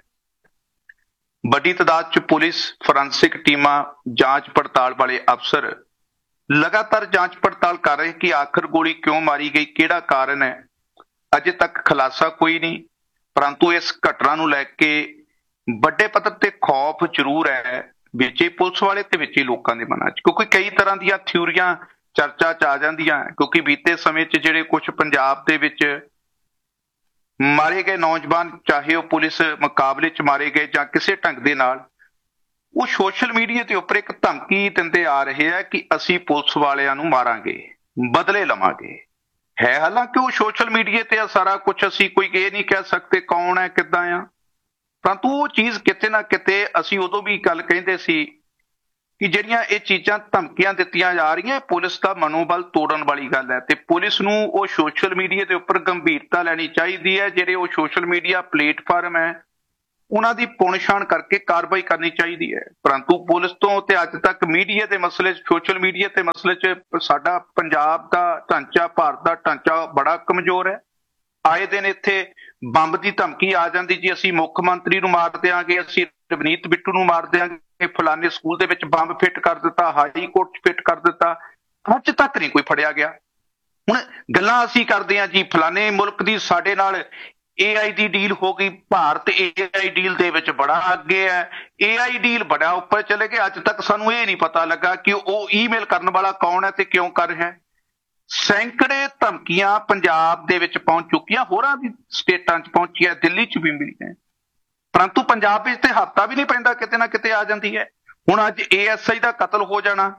ਵੱਡੀ ਤਾਦਾਦ 'ਚ ਪੁਲਿਸ, ਫੋਰੈਂਸਿਕ ਟੀਮਾਂ, ਜਾਂਚ ਪੜਤਾਲ ਵਾਲੇ ਅਫਸਰ ਲਗਾਤਾਰ ਜਾਂਚ ਪੜਤਾਲ ਕਰ ਰਹੇ ਕਿ ਆਖਰ ਗੋਲੀ ਕਿਉਂ ਮਾਰੀ ਗਈ, ਕਿਹੜਾ ਕਾਰਨ ਹੈ। ਅਜੇ ਤੱਕ ਖੁਲਾਸਾ ਕੋਈ ਨਹੀਂ, ਪਰੰਤੂ ਇਸ ਘਟਨਾ ਨੂੰ ਲੈ ਕੇ ਵੱਡੇ ਪੱਧਰ ਤੇ ਖੌਫ ਜ਼ਰੂਰ ਹੈ ਵਿੱਚ ਹੀ ਪੁਲਿਸ ਵਾਲੇ ਤੇ ਵਿੱਚ ਹੀ ਲੋਕਾਂ ਦੇ ਮਨਾਂ 'ਚ, ਕਿਉਂਕਿ ਕਈ ਤਰ੍ਹਾਂ ਦੀਆਂ ਥਿਊਰੀਆਂ ਚਰਚਾ 'ਚ ਆ ਜਾਂਦੀਆਂ। ਕਿਉਂਕਿ ਬੀਤੇ ਸਮੇਂ 'ਚ ਜਿਹੜੇ ਕੁਛ ਪੰਜਾਬ ਦੇ ਵਿੱਚ ਮਾਰੇ ਗਏ ਨੌਜਵਾਨ, ਚਾਹੇ ਉਹ ਪੁਲਿਸ ਮੁਕਾਬਲੇ 'ਚ ਮਾਰੇ ਗਏ ਜਾਂ ਕਿਸੇ ਢੰਗ ਦੇ ਨਾਲ, ਉਹ ਸੋਸ਼ਲ ਮੀਡੀਆ ਦੇ ਉੱਪਰ ਇੱਕ ਧਮਕੀ ਦਿੰਦੇ ਆ ਰਹੇ ਆ ਕਿ ਅਸੀਂ ਪੁਲਿਸ ਵਾਲਿਆਂ ਨੂੰ ਮਾਰਾਂਗੇ, ਬਦਲੇ ਲਵਾਂਗੇ। ਹੈ ਹਾਲਾਂਕਿ ਉਹ ਸੋਸ਼ਲ ਮੀਡੀਆ ਤੇ ਆ ਸਾਰਾ ਕੁਝ, ਅਸੀਂ ਕੋਈ ਇਹ ਨਹੀਂ ਕਹਿ ਸਕਦੇ ਕੌਣ ਹੈ ਕਿੱਦਾਂ ਆ, ਪਰੰਤੂ ਉਹ ਚੀਜ਼ ਕਿਤੇ ਨਾ ਕਿਤੇ ਅਸੀਂ ਉਦੋਂ ਵੀ ਗੱਲ ਕਹਿੰਦੇ ਸੀ ਕਿ ਜਿਹੜੀਆਂ ਇਹ ਚੀਜ਼ਾਂ ਧਮਕੀਆਂ ਦਿੱਤੀਆਂ ਜਾ ਰਹੀਆਂ, ਪੁਲਿਸ ਦਾ ਮਨੋਬਲ ਤੋੜਨ ਵਾਲੀ ਗੱਲ ਹੈ ਤੇ ਪੁਲਿਸ ਨੂੰ ਉਹ ਸੋਸ਼ਲ ਮੀਡੀਆ ਦੇ ਉੱਪਰ ਗੰਭੀਰਤਾ ਲੈਣੀ ਚਾਹੀਦੀ ਹੈ। ਜਿਹੜੇ ਉਹ ਸੋਸ਼ਲ ਮੀਡੀਆ ਪਲੇਟਫਾਰਮ ਹੈ ਉਹਨਾਂ ਦੀ ਪੁਣਛਾਣ ਕਰਕੇ ਕਾਰਵਾਈ ਕਰਨੀ ਚਾਹੀਦੀ ਹੈ। ਪਰੰਤੂ ਪੁਲਿਸ ਤੋਂ ਤੇ ਅੱਜ ਤੱਕ ਮੀਡੀਆ ਦੇ ਮਸਲੇ 'ਚ, ਸੋਸ਼ਲ ਮੀਡੀਆ ਤੇ ਮਸਲੇ 'ਚ ਸਾਡਾ ਪੰਜਾਬ ਦਾ ਢਾਂਚਾ, ਭਾਰਤ ਦਾ ਢਾਂਚਾ ਬੜਾ ਕਮਜ਼ੋਰ ਹੈ। ਆਏ ਦਿਨ ਇੱਥੇ ਬੰਬ ਦੀ ਧਮਕੀ ਆ ਜਾਂਦੀ ਜੀ, ਅਸੀਂ ਮੁੱਖ ਮੰਤਰੀ ਨੂੰ ਮਾਰ ਦਿਆਂਗੇ, ਅਸੀਂ ਰਵਨੀਤ ਬਿੱਟੂ ਨੂੰ ਮਾਰ ਦਿਆਂਗੇ, ਫਲਾਣੇ ਸਕੂਲ ਦੇ ਵਿੱਚ ਬੰਬ ਫਿੱਟ ਕਰ ਦਿੱਤਾ, ਹਾਈ ਕੋਰਟ 'ਚ ਫਿੱਟ ਕਰ ਦਿੱਤਾ, ਅੱਜ ਤੱਕ ਨਹੀਂ ਕੋਈ ਫੜਿਆ ਗਿਆ। ਹੁਣ ਗੱਲਾਂ ਅਸੀਂ ਕਰਦੇ ਹਾਂ ਜੀ ਫਲਾਣੇ ਮੁਲਕ ਦੀ ਸਾਡੇ ਨਾਲ ਏ ਆਈ ਦੀ ਡੀਲ ਹੋ ਗਈ, ਭਾਰਤ ਏ ਆਈ ਡੀਲ ਦੇ ਵਿੱਚ ਬੜਾ ਅੱਗੇ ਹੈ, ਏ ਆਈ ਡੀਲ ਬੜਾ ਉੱਪਰ ਚਲੇ ਗਏ। ਅੱਜ ਤੱਕ ਸਾਨੂੰ ਇਹ ਨਹੀਂ ਪਤਾ ਲੱਗਾ ਕਿ ਉਹ ਈਮੇਲ ਕਰਨ ਵਾਲਾ ਕੌਣ ਹੈ ਤੇ ਕਿਉਂ ਕਰ ਰਿਹਾ। ਸੈਂਕੜੇ ਧਮਕੀਆਂ ਪੰਜਾਬ ਦੇ ਵਿੱਚ ਪਹੁੰਚ ਚੁੱਕੀਆਂ, ਹੋਰਾਂ ਦੀ ਸਟੇਟਾਂ 'ਚ ਪਹੁੰਚੀਆਂ, ਦਿੱਲੀ 'ਚ ਵੀ ਮਿਲੀਆਂ, ਪਰੰਤੂ ਪੰਜਾਬ ਵਿੱਚ ਤੇ ਹੱਥਾ ਵੀ ਨਹੀਂ ਪੈਂਦਾ, ਕਿਤੇ ਨਾ ਕਿਤੇ ਆ ਜਾਂਦੀ ਹੈ। ਹੁਣ ਅੱਜ ਏ ਐਸ ਆਈ ਦਾ ਕਤਲ ਹੋ ਜਾਣਾ,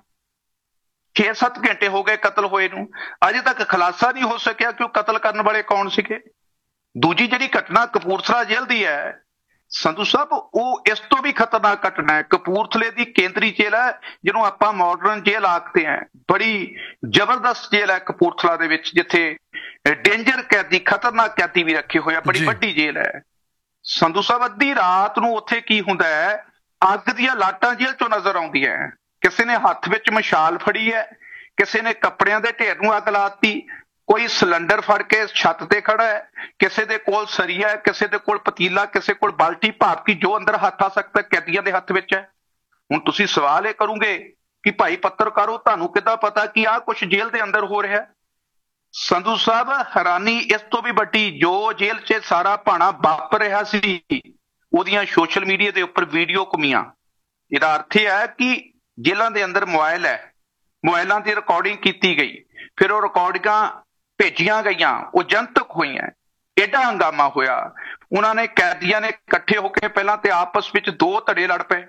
ਛੇ ਸੱਤ ਘੰਟੇ ਹੋ ਗਏ ਕਤਲ ਹੋਏ ਨੂੰ, ਅਜੇ ਤੱਕ ਖੁਲਾਸਾ ਨਹੀਂ ਹੋ ਸਕਿਆ ਕਿ ਉਹ ਕਤਲ ਕਰਨ ਵਾਲੇ ਕੌਣ ਸੀਗੇ। ਦੂਜੀ ਜਿਹੜੀ ਘਟਨਾ ਕਪੂਰਥਲਾ ਜੇਲ੍ਹ ਦੀ ਹੈ ਸੰਧੂ ਸਾਹਿਬ, ਉਹ ਇਸ ਤੋਂ ਵੀ ਖਤਰਨਾਕ ਘਟਨਾ ਹੈ। ਕਪੂਰਥਲੇ ਦੀ ਕੇਂਦਰੀ ਜੇਲ੍ਹ ਹੈ ਜਿਹਨੂੰ ਆਪਾਂ ਮਾਡਰਨ ਜੇਲ੍ਹ ਆਖਦੇ ਹਾਂ, ਬੜੀ ਜ਼ਬਰਦਸਤ ਜੇਲ੍ਹ ਹੈ ਕਪੂਰਥਲਾ ਦੇ ਵਿੱਚ, ਜਿੱਥੇ ਡੇਂਜਰ ਕੈਦੀ, ਖਤਰਨਾਕ ਕੈਦੀ ਵੀ ਰੱਖੇ ਹੋਏ ਆ, ਬੜੀ ਵੱਡੀ ਜੇਲ੍ਹ ਹੈ ਸੰਧੂ ਸਾਹਿਬ। ਅੱਧੀ ਰਾਤ ਨੂੰ ਉੱਥੇ ਕੀ ਹੁੰਦਾ ਹੈ, ਅੱਗ ਦੀਆਂ ਲਾਟਾਂ ਜੇਲ੍ਹ ਚੋਂ ਨਜ਼ਰ ਆਉਂਦੀਆਂ, ਕਿਸੇ ਨੇ ਹੱਥ ਵਿੱਚ ਮਸ਼ਾਲ ਫੜੀ ਹੈ, ਕਿਸੇ ਨੇ ਕੱਪੜਿਆਂ ਦੇ ਢੇਰ ਨੂੰ ਅੱਗ ਲਾਤੀ, ਕੋਈ ਸਿਲੰਡਰ ਫੜ ਕੇ ਛੱਤ ਤੇ ਖੜਾ ਹੈ, ਕਿਸੇ ਦੇ ਕੋਲ ਸਰੀਆ ਹੈ, ਕਿਸੇ ਦੇ ਕੋਲ ਪਤੀਲਾ, ਕਿਸੇ ਕੋਲ ਬਾਲਟੀ, ਭਾਵ ਕਿ ਜੋ ਅੰਦਰ ਹੱਥ ਆ ਸਕਦਾ ਕੈਦੀਆਂ ਦੇ ਹੱਥ ਵਿੱਚ ਹੈ। ਹੁਣ ਤੁਸੀਂ ਸਵਾਲ ਇਹ ਕਰੋਗੇ ਕਿ ਭਾਈ ਪੱਤਰਕਾਰੋ ਤੁਹਾਨੂੰ ਕਿੱਦਾਂ ਪਤਾ ਕਿ ਆਹ ਕੁਛ ਜੇਲ੍ਹ ਦੇ ਅੰਦਰ ਹੋ ਰਿਹਾ। ਸੰਧੂ ਸਾਹਿਬ ਹੈਰਾਨੀ ਇਸ ਤੋਂ ਵੀ ਵੱਡੀ, ਜੋ ਜੇਲ੍ਹ 'ਚ ਸਾਰਾ ਭਾਣਾ ਵਾਪਰ ਰਿਹਾ ਸੀ ਉਹਦੀਆਂ ਸੋਸ਼ਲ ਮੀਡੀਆ ਦੇ ਉੱਪਰ ਵੀਡੀਓ ਘੁੰਮੀਆਂ। ਇਹਦਾ ਅਰਥ ਇਹ ਹੈ ਕਿ ਜੇਲ੍ਹਾਂ ਦੇ ਅੰਦਰ ਮੋਬਾਈਲ ਹੈ, ਮੋਬਾਈਲਾਂ ਦੀ ਰਿਕਾਰਡਿੰਗ ਕੀਤੀ ਗਈ, ਫਿਰ ਉਹ ਰਿਕਾਰਡਿੰਗਾਂ ਭੇਜੀਆਂ ਗਈਆਂ, ਉਹ ਜਨਤਕ ਹੋਈਆਂ, ਐਡਾ ਹੰਗਾਮਾ ਹੋਇਆ। ਉਹਨਾਂ ਨੇ ਕੈਦੀਆਂ ਨੇ ਇਕੱਠੇ ਹੋ ਕੇ ਪਹਿਲਾਂ ਤੇ ਆਪਸ ਵਿੱਚ ਦੋ ਧੜੇ ਲੜ ਪਏ,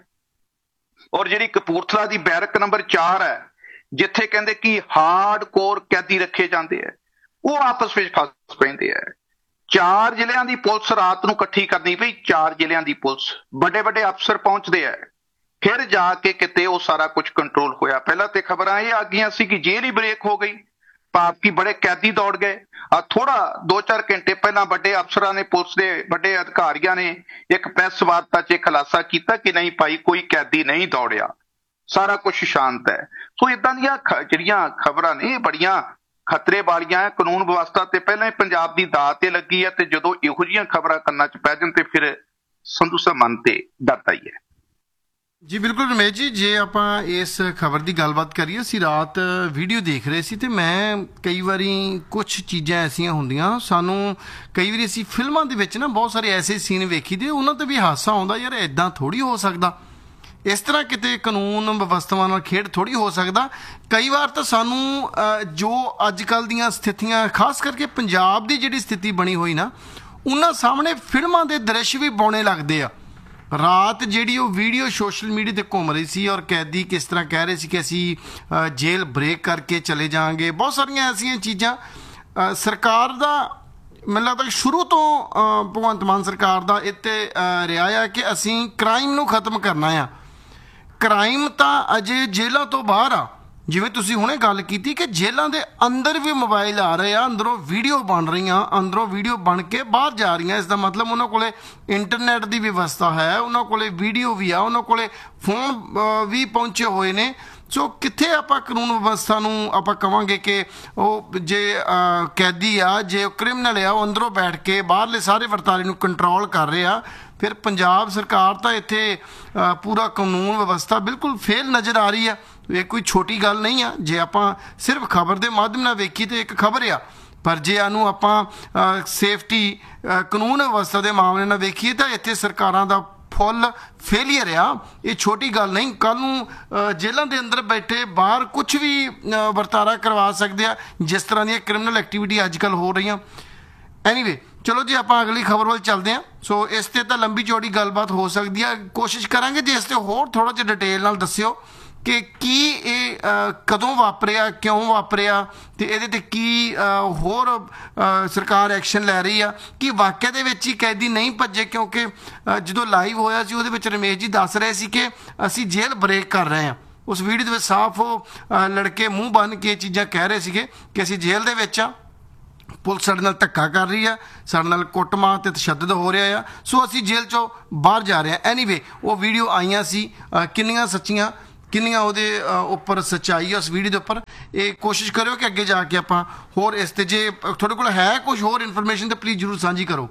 ਔਰ ਜਿਹੜੀ ਕਪੂਰਥਲਾ ਦੀ ਬੈਰਕ ਨੰਬਰ ਚਾਰ ਹੈ ਜਿੱਥੇ ਕਹਿੰਦੇ ਕਿ ਹਾਰਡ ਕੋਰ ਕੈਦੀ ਰੱਖੇ ਜਾਂਦੇ ਆ, ਉਹ ਆਪਸ ਵਿੱਚ ਫਸ ਪੈਂਦੇ ਆ। ਚਾਰ ਜ਼ਿਲ੍ਹਿਆਂ ਦੀ ਪੁਲਿਸ ਰਾਤ ਨੂੰ ਇਕੱਠੀ ਕਰਨੀ ਪਈ, ਚਾਰ ਜ਼ਿਲ੍ਹਿਆਂ ਦੀ ਪੁਲਿਸ, ਵੱਡੇ ਵੱਡੇ ਅਫਸਰ ਪਹੁੰਚਦੇ ਆ, ਫਿਰ ਜਾ ਕੇ ਕਿਤੇ ਉਹ ਸਾਰਾ ਕੁਝ ਕੰਟਰੋਲ ਹੋਇਆ। ਪਹਿਲਾਂ ਤੇ ਖਬਰਾਂ ਇਹ ਆ ਗਈਆਂ ਸੀ ਕਿ ਜੇਲ੍ਹ ਹੀ ਬ੍ਰੇਕ ਹੋ ਗਈ, ਭਾਵ ਕਿ ਬੜੇ ਕੈਦੀ ਦੌੜ ਗਏ। ਆ ਥੋੜਾ ਦੋ ਚਾਰ ਘੰਟੇ ਪਹਿਲਾਂ ਵੱਡੇ ਅਫਸਰਾਂ ਨੇ, ਪੁਲਿਸ ਦੇ ਵੱਡੇ ਅਧਿਕਾਰੀਆਂ ਨੇ ਇੱਕ ਪ੍ਰੈਸ ਵਾਰਤਾ 'ਚ ਖੁਲਾਸਾ ਕੀਤਾ ਕਿ ਨਹੀਂ ਭਾਈ ਕੋਈ ਕੈਦੀ ਨਹੀਂ ਦੌੜਿਆ, ਸਾਰਾ ਕੁਝ ਸ਼ਾਂਤ ਹੈ। ਸੋ ਇਦਾਂ ਦੀਆਂ ਜਿਹੜੀਆਂ ਖਬਰਾਂ ਨੇ ਇਹ ਬੜੀਆਂ ਖਤਰੇ ਵਾਲੀਆਂ ਹੈ। ਕਾਨੂੰਨ ਵਿਵਸਥਾ ਤੇ ਪਹਿਲਾਂ ਹੀ ਪੰਜਾਬ ਦੀ ਦਾਅ ਤੇ ਲੱਗੀ ਹੈ ਤੇ ਜਦੋਂ ਇਹੋ ਜਿਹੀਆਂ ਖਬਰਾਂ ਕੰਨਾਂ 'ਚ ਪੈ ਜਾਣ ਤੇ ਫਿਰ ਸੰਧੂ ਸਾਹਿਬ ਮਨ ਤੇ ਡਰਦਾ ਹੀ ਹੈ। ਜੀ ਬਿਲਕੁਲ ਰਮੇਸ਼ ਜੀ, ਜੇ ਆਪਾਂ ਇਸ ਖਬਰ ਦੀ ਗੱਲਬਾਤ ਕਰੀਏ, ਅਸੀਂ ਰਾਤ ਵੀਡੀਓ ਦੇਖ ਰਹੇ ਸੀ ਤੇ ਮੈਂ ਕਈ ਵਾਰੀ ਕੁਛ ਚੀਜ਼ਾਂ ਐਸੀਆਂ ਹੁੰਦੀਆਂ ਸਾਨੂੰ, ਕਈ ਵਾਰੀ ਅਸੀਂ ਫਿਲਮਾਂ ਦੇ ਵਿੱਚ ਨਾ ਬਹੁਤ ਸਾਰੇ ਐਸੇ ਸੀਨ ਵੇਖੀ ਦੇ, ਉਹਨਾਂ ਤੇ ਵੀ ਹਾਸਾ ਆਉਂਦਾ, ਯਾਰ ਇੱਦਾਂ ਥੋੜ੍ਹੀ ਹੋ ਸਕਦਾ, ਇਸ ਤਰ੍ਹਾਂ ਕਿਤੇ ਕਾਨੂੰਨ ਵਿਵਸਥਾਵਾਂ ਨਾਲ ਖੇਡ ਥੋੜ੍ਹੀ ਹੋ ਸਕਦਾ। ਕਈ ਵਾਰ ਤਾਂ ਸਾਨੂੰ ਜੋ ਅੱਜ ਕੱਲ੍ਹ ਦੀਆਂ ਸਥਿਤੀਆਂ, ਖਾਸ ਕਰਕੇ ਪੰਜਾਬ ਦੀ ਜਿਹੜੀ ਸਥਿਤੀ ਬਣੀ ਹੋਈ ਨਾ, ਉਹਨਾਂ ਸਾਹਮਣੇ ਫਿਲਮਾਂ ਦੇ ਦ੍ਰਿਸ਼ ਵੀ ਬੌਣੇ ਲੱਗਦੇ ਆ। ਰਾਤ ਜਿਹੜੀ ਉਹ ਵੀਡੀਓ ਸੋਸ਼ਲ ਮੀਡੀਆ ਤੇ ਘੁੰਮ ਰਹੀ ਸੀ ਔਰ ਕੈਦੀ ਕਿਸ ਤਰ੍ਹਾਂ ਕਹਿ ਰਹੇ ਸੀ ਕਿ ਅਸੀਂ ਜੇਲ੍ਹ ਬ੍ਰੇਕ ਕਰਕੇ ਚਲੇ ਜਾਵਾਂਗੇ, ਬਹੁਤ ਸਾਰੀਆਂ ਐਸੀਆਂ ਚੀਜ਼ਾਂ। ਸਰਕਾਰ ਦਾ ਮੈਨੂੰ ਲੱਗਦਾ ਸ਼ੁਰੂ ਤੋਂ ਭਗਵੰਤ ਮਾਨ ਸਰਕਾਰ ਦਾ ਇਹ 'ਤੇ ਰਿਹਾ ਆ ਕਿ ਅਸੀਂ ਕ੍ਰਾਈਮ ਨੂੰ ਖਤਮ ਕਰਨਾ ਆ। ਕ੍ਰਾਈਮ ਤਾਂ ਅਜੇ ਜੇਲ੍ਹਾਂ ਤੋਂ ਬਾਹਰ ਆ, ਜਿਵੇਂ ਤੁਸੀਂ ਹੁਣੇ ਗੱਲ ਕੀਤੀ ਕਿ ਜੇਲ੍ਹਾਂ ਦੇ ਅੰਦਰ ਵੀ ਮੋਬਾਈਲ ਆ ਰਹੇ ਆ, ਅੰਦਰੋਂ ਵੀਡੀਓ ਬਣ ਰਹੀਆਂ, ਅੰਦਰੋਂ ਵੀਡੀਓ ਬਣ ਕੇ ਬਾਹਰ ਜਾ ਰਹੀਆਂ। ਇਸ ਦਾ ਮਤਲਬ ਉਹਨਾਂ ਕੋਲੇ ਇੰਟਰਨੈਟ ਦੀ ਵਿਵਸਥਾ ਹੈ, ਉਹਨਾਂ ਕੋਲੇ ਵੀਡੀਓ ਵੀ ਆ, ਉਹਨਾਂ ਕੋਲੇ ਫੋਨ ਵੀ ਪਹੁੰਚੇ ਹੋਏ ਨੇ। ਸੋ ਕਿੱਥੇ ਆਪਾਂ ਕਾਨੂੰਨ ਵਿਵਸਥਾ ਨੂੰ ਆਪਾਂ ਕਵਾਂਗੇ ਕਿ ਉਹ ਜੇ ਕੈਦੀ ਆ, ਜੇ ਉਹ ਕ੍ਰਿਮੀਨਲ ਆ, ਉਹ ਅੰਦਰੋਂ ਬੈਠ ਕੇ ਬਾਹਰਲੇ ਸਾਰੇ ਵਰਤਾਰੇ ਨੂੰ ਕੰਟਰੋਲ ਕਰ ਰਹੇ ਆ, ਫਿਰ ਪੰਜਾਬ ਸਰਕਾਰ ਤਾਂ ਇੱਥੇ ਪੂਰਾ ਕਾਨੂੰਨ ਵਿਵਸਥਾ ਬਿਲਕੁਲ ਫੇਲ ਨਜ਼ਰ ਆ ਰਹੀ ਆ। ਇਹ ਕੋਈ ਛੋਟੀ ਗੱਲ ਨਹੀਂ ਆ, ਜੇ ਆਪਾਂ ਸਿਰਫ ਖਬਰ ਦੇ ਮਾਧਿਅਮ ਨਾਲ ਵੇਖੀ ਤਾਂ ਇੱਕ ਖਬਰ ਆ, ਪਰ ਜੇ ਇਹਨੂੰ ਆਪਾਂ ਸੇਫਟੀ ਕਾਨੂੰਨ ਵਿਵਸਥਾ ਦੇ ਮਾਮਲੇ ਨਾਲ ਵੇਖੀਏ ਤਾਂ ਇੱਥੇ ਸਰਕਾਰਾਂ ਦਾ ਫੁੱਲ ਫੇਲੀਅਰ ਆ। ਇਹ ਛੋਟੀ ਗੱਲ ਨਹੀਂ। ਕੱਲ੍ਹ ਨੂੰ ਜੇਲ੍ਹਾਂ ਦੇ ਅੰਦਰ ਬੈਠੇ ਬਾਹਰ ਕੁਛ ਵੀ ਵਰਤਾਰਾ ਕਰਵਾ ਸਕਦੇ ਆ, ਜਿਸ ਤਰ੍ਹਾਂ ਦੀਆਂ ਕ੍ਰਿਮੀਨਲ ਐਕਟੀਵਿਟੀ ਅੱਜ ਕੱਲ੍ਹ ਹੋ ਰਹੀਆਂ। ਐਨੀਵੇ ਚਲੋ ਜੀ, ਆਪਾਂ ਅਗਲੀ ਖਬਰ ਵੱਲ ਚੱਲਦੇ ਹਾਂ। ਸੋ ਇਸ 'ਤੇ ਤਾਂ ਲੰਬੀ ਚੌੜੀ ਗੱਲਬਾਤ ਹੋ ਸਕਦੀ ਆ, ਕੋਸ਼ਿਸ਼ ਕਰਾਂਗੇ ਜੇ ਇਸ 'ਤੇ ਹੋਰ ਥੋੜ੍ਹਾ ਜਿਹਾ ਡਿਟੇਲ ਨਾਲ ਦੱਸਿਓ ਕਿ ਕੀ ਇਹ ਅ, ਕਦੋਂ ਵਾਪਰਿਆ, ਕਿਉਂ ਵਾਪਰਿਆ, ਤੇ ਇਹਦੇ ਤੇ ਕੀ ਅ, ਹੋਰ ਅ, ਸਰਕਾਰ ਐਕਸ਼ਨ ਲੈ ਰਹੀ ਆ। ਕਿ ਵਾਕਿਆ ਦੇ ਵਿੱਚ ਹੀ ਕੈਦੀ ਨਹੀਂ ਭੱਜੇ? ਕਿਉਂਕਿ ਅ, ਜਦੋਂ ਲਾਈਵ ਹੋਇਆ ਸੀ ਉਹਦੇ ਵਿੱਚ ਰਮੇਸ਼ ਜੀ ਦੱਸ ਰਹੇ ਸੀ ਕਿ ਅਸੀਂ ਜੇਲ੍ਹ ਬ੍ਰੇਕ ਕਰ ਰਹੇ ਹਾਂ। ਉਸ ਵੀਡੀਓ ਦੇ ਵਿੱਚ ਸਾਫ਼ ਉਹ ਅ, ਲੜਕੇ ਮੂੰਹ ਬੰਨ੍ਹ ਕੇ ਇਹ ਚੀਜ਼ਾਂ ਕਹਿ ਰਹੇ ਸੀਗੇ ਕਿ ਅਸੀਂ ਜੇਲ੍ਹ ਦੇ ਵਿੱਚ ਆ, ਪੁਲਿਸ ਸਾਡੇ ਨਾਲ ਧੱਕਾ ਕਰ ਰਹੀ ਆ, ਸਾਡੇ ਨਾਲ ਕੁੱਟਮਾਰ ਤੇ ਤਸ਼ੱਦਦ ਹੋ ਰਿਹਾ ਆ, ਸੋ ਅਸੀਂ ਜੇਲ੍ਹ ਚੋਂ ਬਾਹਰ ਜਾ ਰਹੇ ਹਾਂ। ਐਨੀਵੇ ਉਹ ਵੀਡੀਓ ਆਈਆਂ ਸੀ, ਅ, ਕਿੰਨੀਆਂ ਸੱਚੀਆਂ ਕਿੰਨੀਆਂ ਉਹਦੇ ਅ, ਉੱਪਰ ਸੱਚਾਈ ਆ ਉਸ ਵੀਡੀਓ ਦੇ ਉੱਪਰ। ਇਹ ਕੋਸ਼ਿਸ਼ ਕਰਿਓ ਕਿ ਅੱਗੇ ਜਾ ਕੇ ਆਪਾਂ ਹੋਰ ਇਸ ਤੇ, ਜੇ ਤੁਹਾਡੇ ਕੋਲ ਹੈ ਕੁਝ ਹੋਰ ਇਨਫੋਰਮੇਸ਼ਨ ਤਾਂ ਪਲੀਜ਼ ਜ਼ਰੂਰ ਸਾਂਝੀ ਕਰੋ।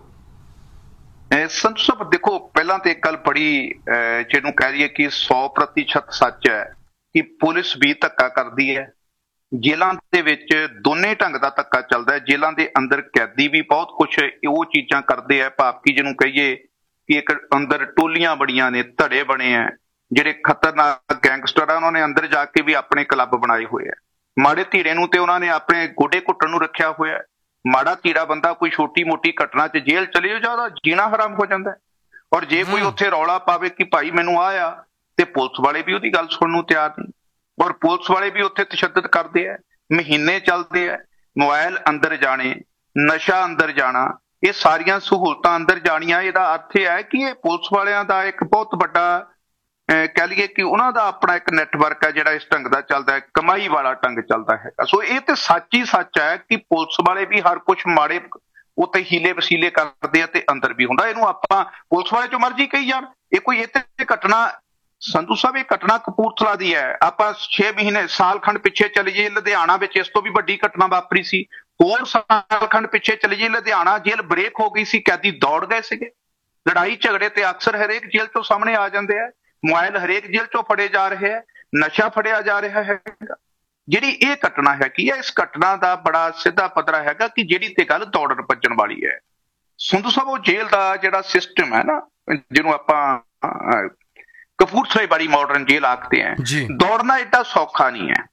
ਸੰਤੂ ਸਾਹਿਬ ਦੇਖੋ, ਪਹਿਲਾਂ ਤੇ ਇੱਕ ਗੱਲ ਬੜੀ ਅਹ, ਜਿਹਨੂੰ ਕਹਿ ਦਈਏ ਕਿ ਸੌ ਪ੍ਰਤੀਸ਼ਤ ਸੱਚ ਹੈ ਕਿ ਪੁਲਿਸ ਵੀ ਧੱਕਾ ਕਰਦੀ ਹੈ। ਜੇਲ੍ਹਾਂ ਦੇ ਵਿੱਚ ਦੋਨੇ ਢੰਗ ਦਾ ਧੱਕਾ ਚੱਲਦਾ ਹੈ। ਜੇਲ੍ਹਾਂ ਦੇ ਅੰਦਰ ਕੈਦੀ ਵੀ ਬਹੁਤ ਕੁਛ ਉਹ ਚੀਜ਼ਾਂ ਕਰਦੇ ਆ, ਭਾਵ ਕਿ ਜਿਹਨੂੰ ਕਹੀਏ ਕਿ ਇੱਕ ਅੰਦਰ ਟੋਲੀਆਂ ਬੜੀਆਂ ਨੇ, ਧੜੇ ਬਣੇ ਆ, ਜਿਹੜੇ ਖਤਰਨਾਕ ਗੈਂਗਸਟਰ ਆ ਉਹਨਾਂ ਨੇ ਅੰਦਰ ਜਾ ਕੇ ਵੀ ਆਪਣੇ ਕਲੱਬ ਬਣਾਏ ਹੋਏ ਆ। ਮਾੜੇ ਧੀਰੇ ਨੂੰ ਤੇ ਉਹਨਾਂ ਨੇ ਆਪਣੇ ਗੋਡੇ ਘੁੱਟਣ ਨੂੰ ਰੱਖਿਆ ਹੋਇਆ। ਮਾੜਾ ਧੀਰਾ ਬੰਦਾ ਕੋਈ ਛੋਟੀ ਮੋਟੀ ਘਟਨਾ 'ਚ ਜੇਲ੍ਹ ਚਲੇ ਜਾ, ਉਹਦਾ ਜੀਣਾ ਹਰਾਮ ਹੋ ਜਾਂਦਾ। ਔਰ ਜੇ ਕੋਈ ਉੱਥੇ ਰੌਲਾ ਪਾਵੇ ਕਿ ਭਾਈ ਮੈਨੂੰ ਆ ਆ, ਤੇ ਪੁਲਿਸ ਵਾਲੇ ਵੀ ਉਹਦੀ ਗੱਲ ਸੁਣਨ ਨੂੰ ਤਿਆਰ ਨਹੀਂ। ਔਰ ਪੁਲਿਸ ਵਾਲੇ ਵੀ ਉੱਥੇ ਤਸ਼ੱਦਦ ਕਰਦੇ ਆ, ਮਹੀਨੇ ਚੱਲਦੇ ਆ। ਮੋਬਾਈਲ ਅੰਦਰ ਜਾਣੇ, ਨਸ਼ਾ ਅੰਦਰ ਜਾਣਾ, ਇਹ ਸਾਰੀਆਂ ਸਹੂਲਤਾਂ ਅੰਦਰ ਜਾਣੀਆਂ। ਇਹਦਾ ਅਰਥ ਇਹ ਹੈ ਕਿ ਇਹ ਪੁਲਿਸ ਵਾਲਿਆਂ ਦਾ ਇੱਕ ਬਹੁਤ ਵੱਡਾ ਕਹਿ ਲਈਏ ਕਿ ਉਹਨਾਂ ਦਾ ਆਪਣਾ ਇੱਕ ਨੈਟਵਰਕ ਹੈ ਜਿਹੜਾ ਇਸ ਢੰਗ ਦਾ ਚੱਲਦਾ ਹੈ, ਕਮਾਈ ਵਾਲਾ ਢੰਗ ਚੱਲਦਾ ਹੈਗਾ। ਸੋ ਇਹ ਤੇ ਸੱਚ ਹੀ ਸੱਚ ਹੈ ਕਿ ਪੁਲਿਸ ਵਾਲੇ ਵੀ ਹਰ ਕੁਛ ਮਾੜੇ ਉੱਤੇ ਹੀਲੇ ਵਸੀਲੇ ਕਰਦੇ ਆ ਤੇ ਅੰਦਰ ਵੀ ਹੁੰਦਾ। ਇਹਨੂੰ ਆਪਾਂ ਪੁਲਿਸ ਵਾਲੇ ਜੋ ਮਰਜ਼ੀ ਕਹੀ ਜਾਣ, ਇਹ ਕੋਈ ਇੱਥੇ ਘਟਨਾ ਸੰਧੂ ਸਾਹਿਬ, ਇਹ ਘਟਨਾ ਕਪੂਰਥਲਾ ਦੀ ਹੈ। ਆਪਾਂ ਛੇ ਮਹੀਨੇ ਸਾਲ ਖੰਡ ਪਿੱਛੇ ਚਲੇ ਜਾਈਏ, ਲੁਧਿਆਣਾ ਵਿੱਚ ਇਸ ਤੋਂ ਵੀ ਵੱਡੀ ਘਟਨਾ ਵਾਪਰੀ ਸੀ। ਹੋਰ ਸਾਲ ਖੰਡ ਪਿੱਛੇ ਚਲੇ ਜਾਈਏ, ਲੁਧਿਆਣਾ ਜੇਲ੍ਹ ਬ੍ਰੇਕ ਹੋ ਗਈ ਸੀ, ਕੈਦੀ ਦੌੜ ਗਏ ਸੀਗੇ। ਲੜਾਈ ਝਗੜੇ ਤੇ ਅਕਸਰ ਹਰੇਕ ਜੇਲ੍ਹ ਤੋਂ ਸਾਹਮਣੇ ਆ ਜਾਂਦੇ ਆ। ਮੋਬਾਈਲ ਹਰੇਕ ਜੇਲ੍ਹ ਚੋਂ ਫੜੇ ਜਾ ਰਹੇ ਹੈ, ਨਸ਼ਾ ਫੜਿਆ ਜਾ ਰਿਹਾ ਹੈਗਾ। ਜਿਹੜੀ ਇਹ ਘਟਨਾ ਹੈਗੀ ਹੈ, ਇਸ ਘਟਨਾ ਦਾ ਬੜਾ ਸਿੱਧਾ ਪੱਧਰਾ ਹੈਗਾ ਕਿ ਜਿਹੜੀ ਤੇ ਗੱਲ ਦੌੜਨ ਭੱਜਣ ਵਾਲੀ ਹੈ। ਸੰਧੂ ਸਾਹਿਬ, ਉਹ ਜੇਲ੍ਹ ਦਾ ਜਿਹੜਾ ਸਿਸਟਮ ਹੈ ਨਾ, ਜਿਹਨੂੰ ਆਪਾਂ ਕਪੂਰਥਲੇ ਬੜੀ ਮਾਡਰਨ ਜੇਲ੍ਹ ਆਖਦੇ ਆ, ਦੌੜਨਾ ਏਡਾ ਸੌਖਾ ਨਹੀਂ ਹੈ।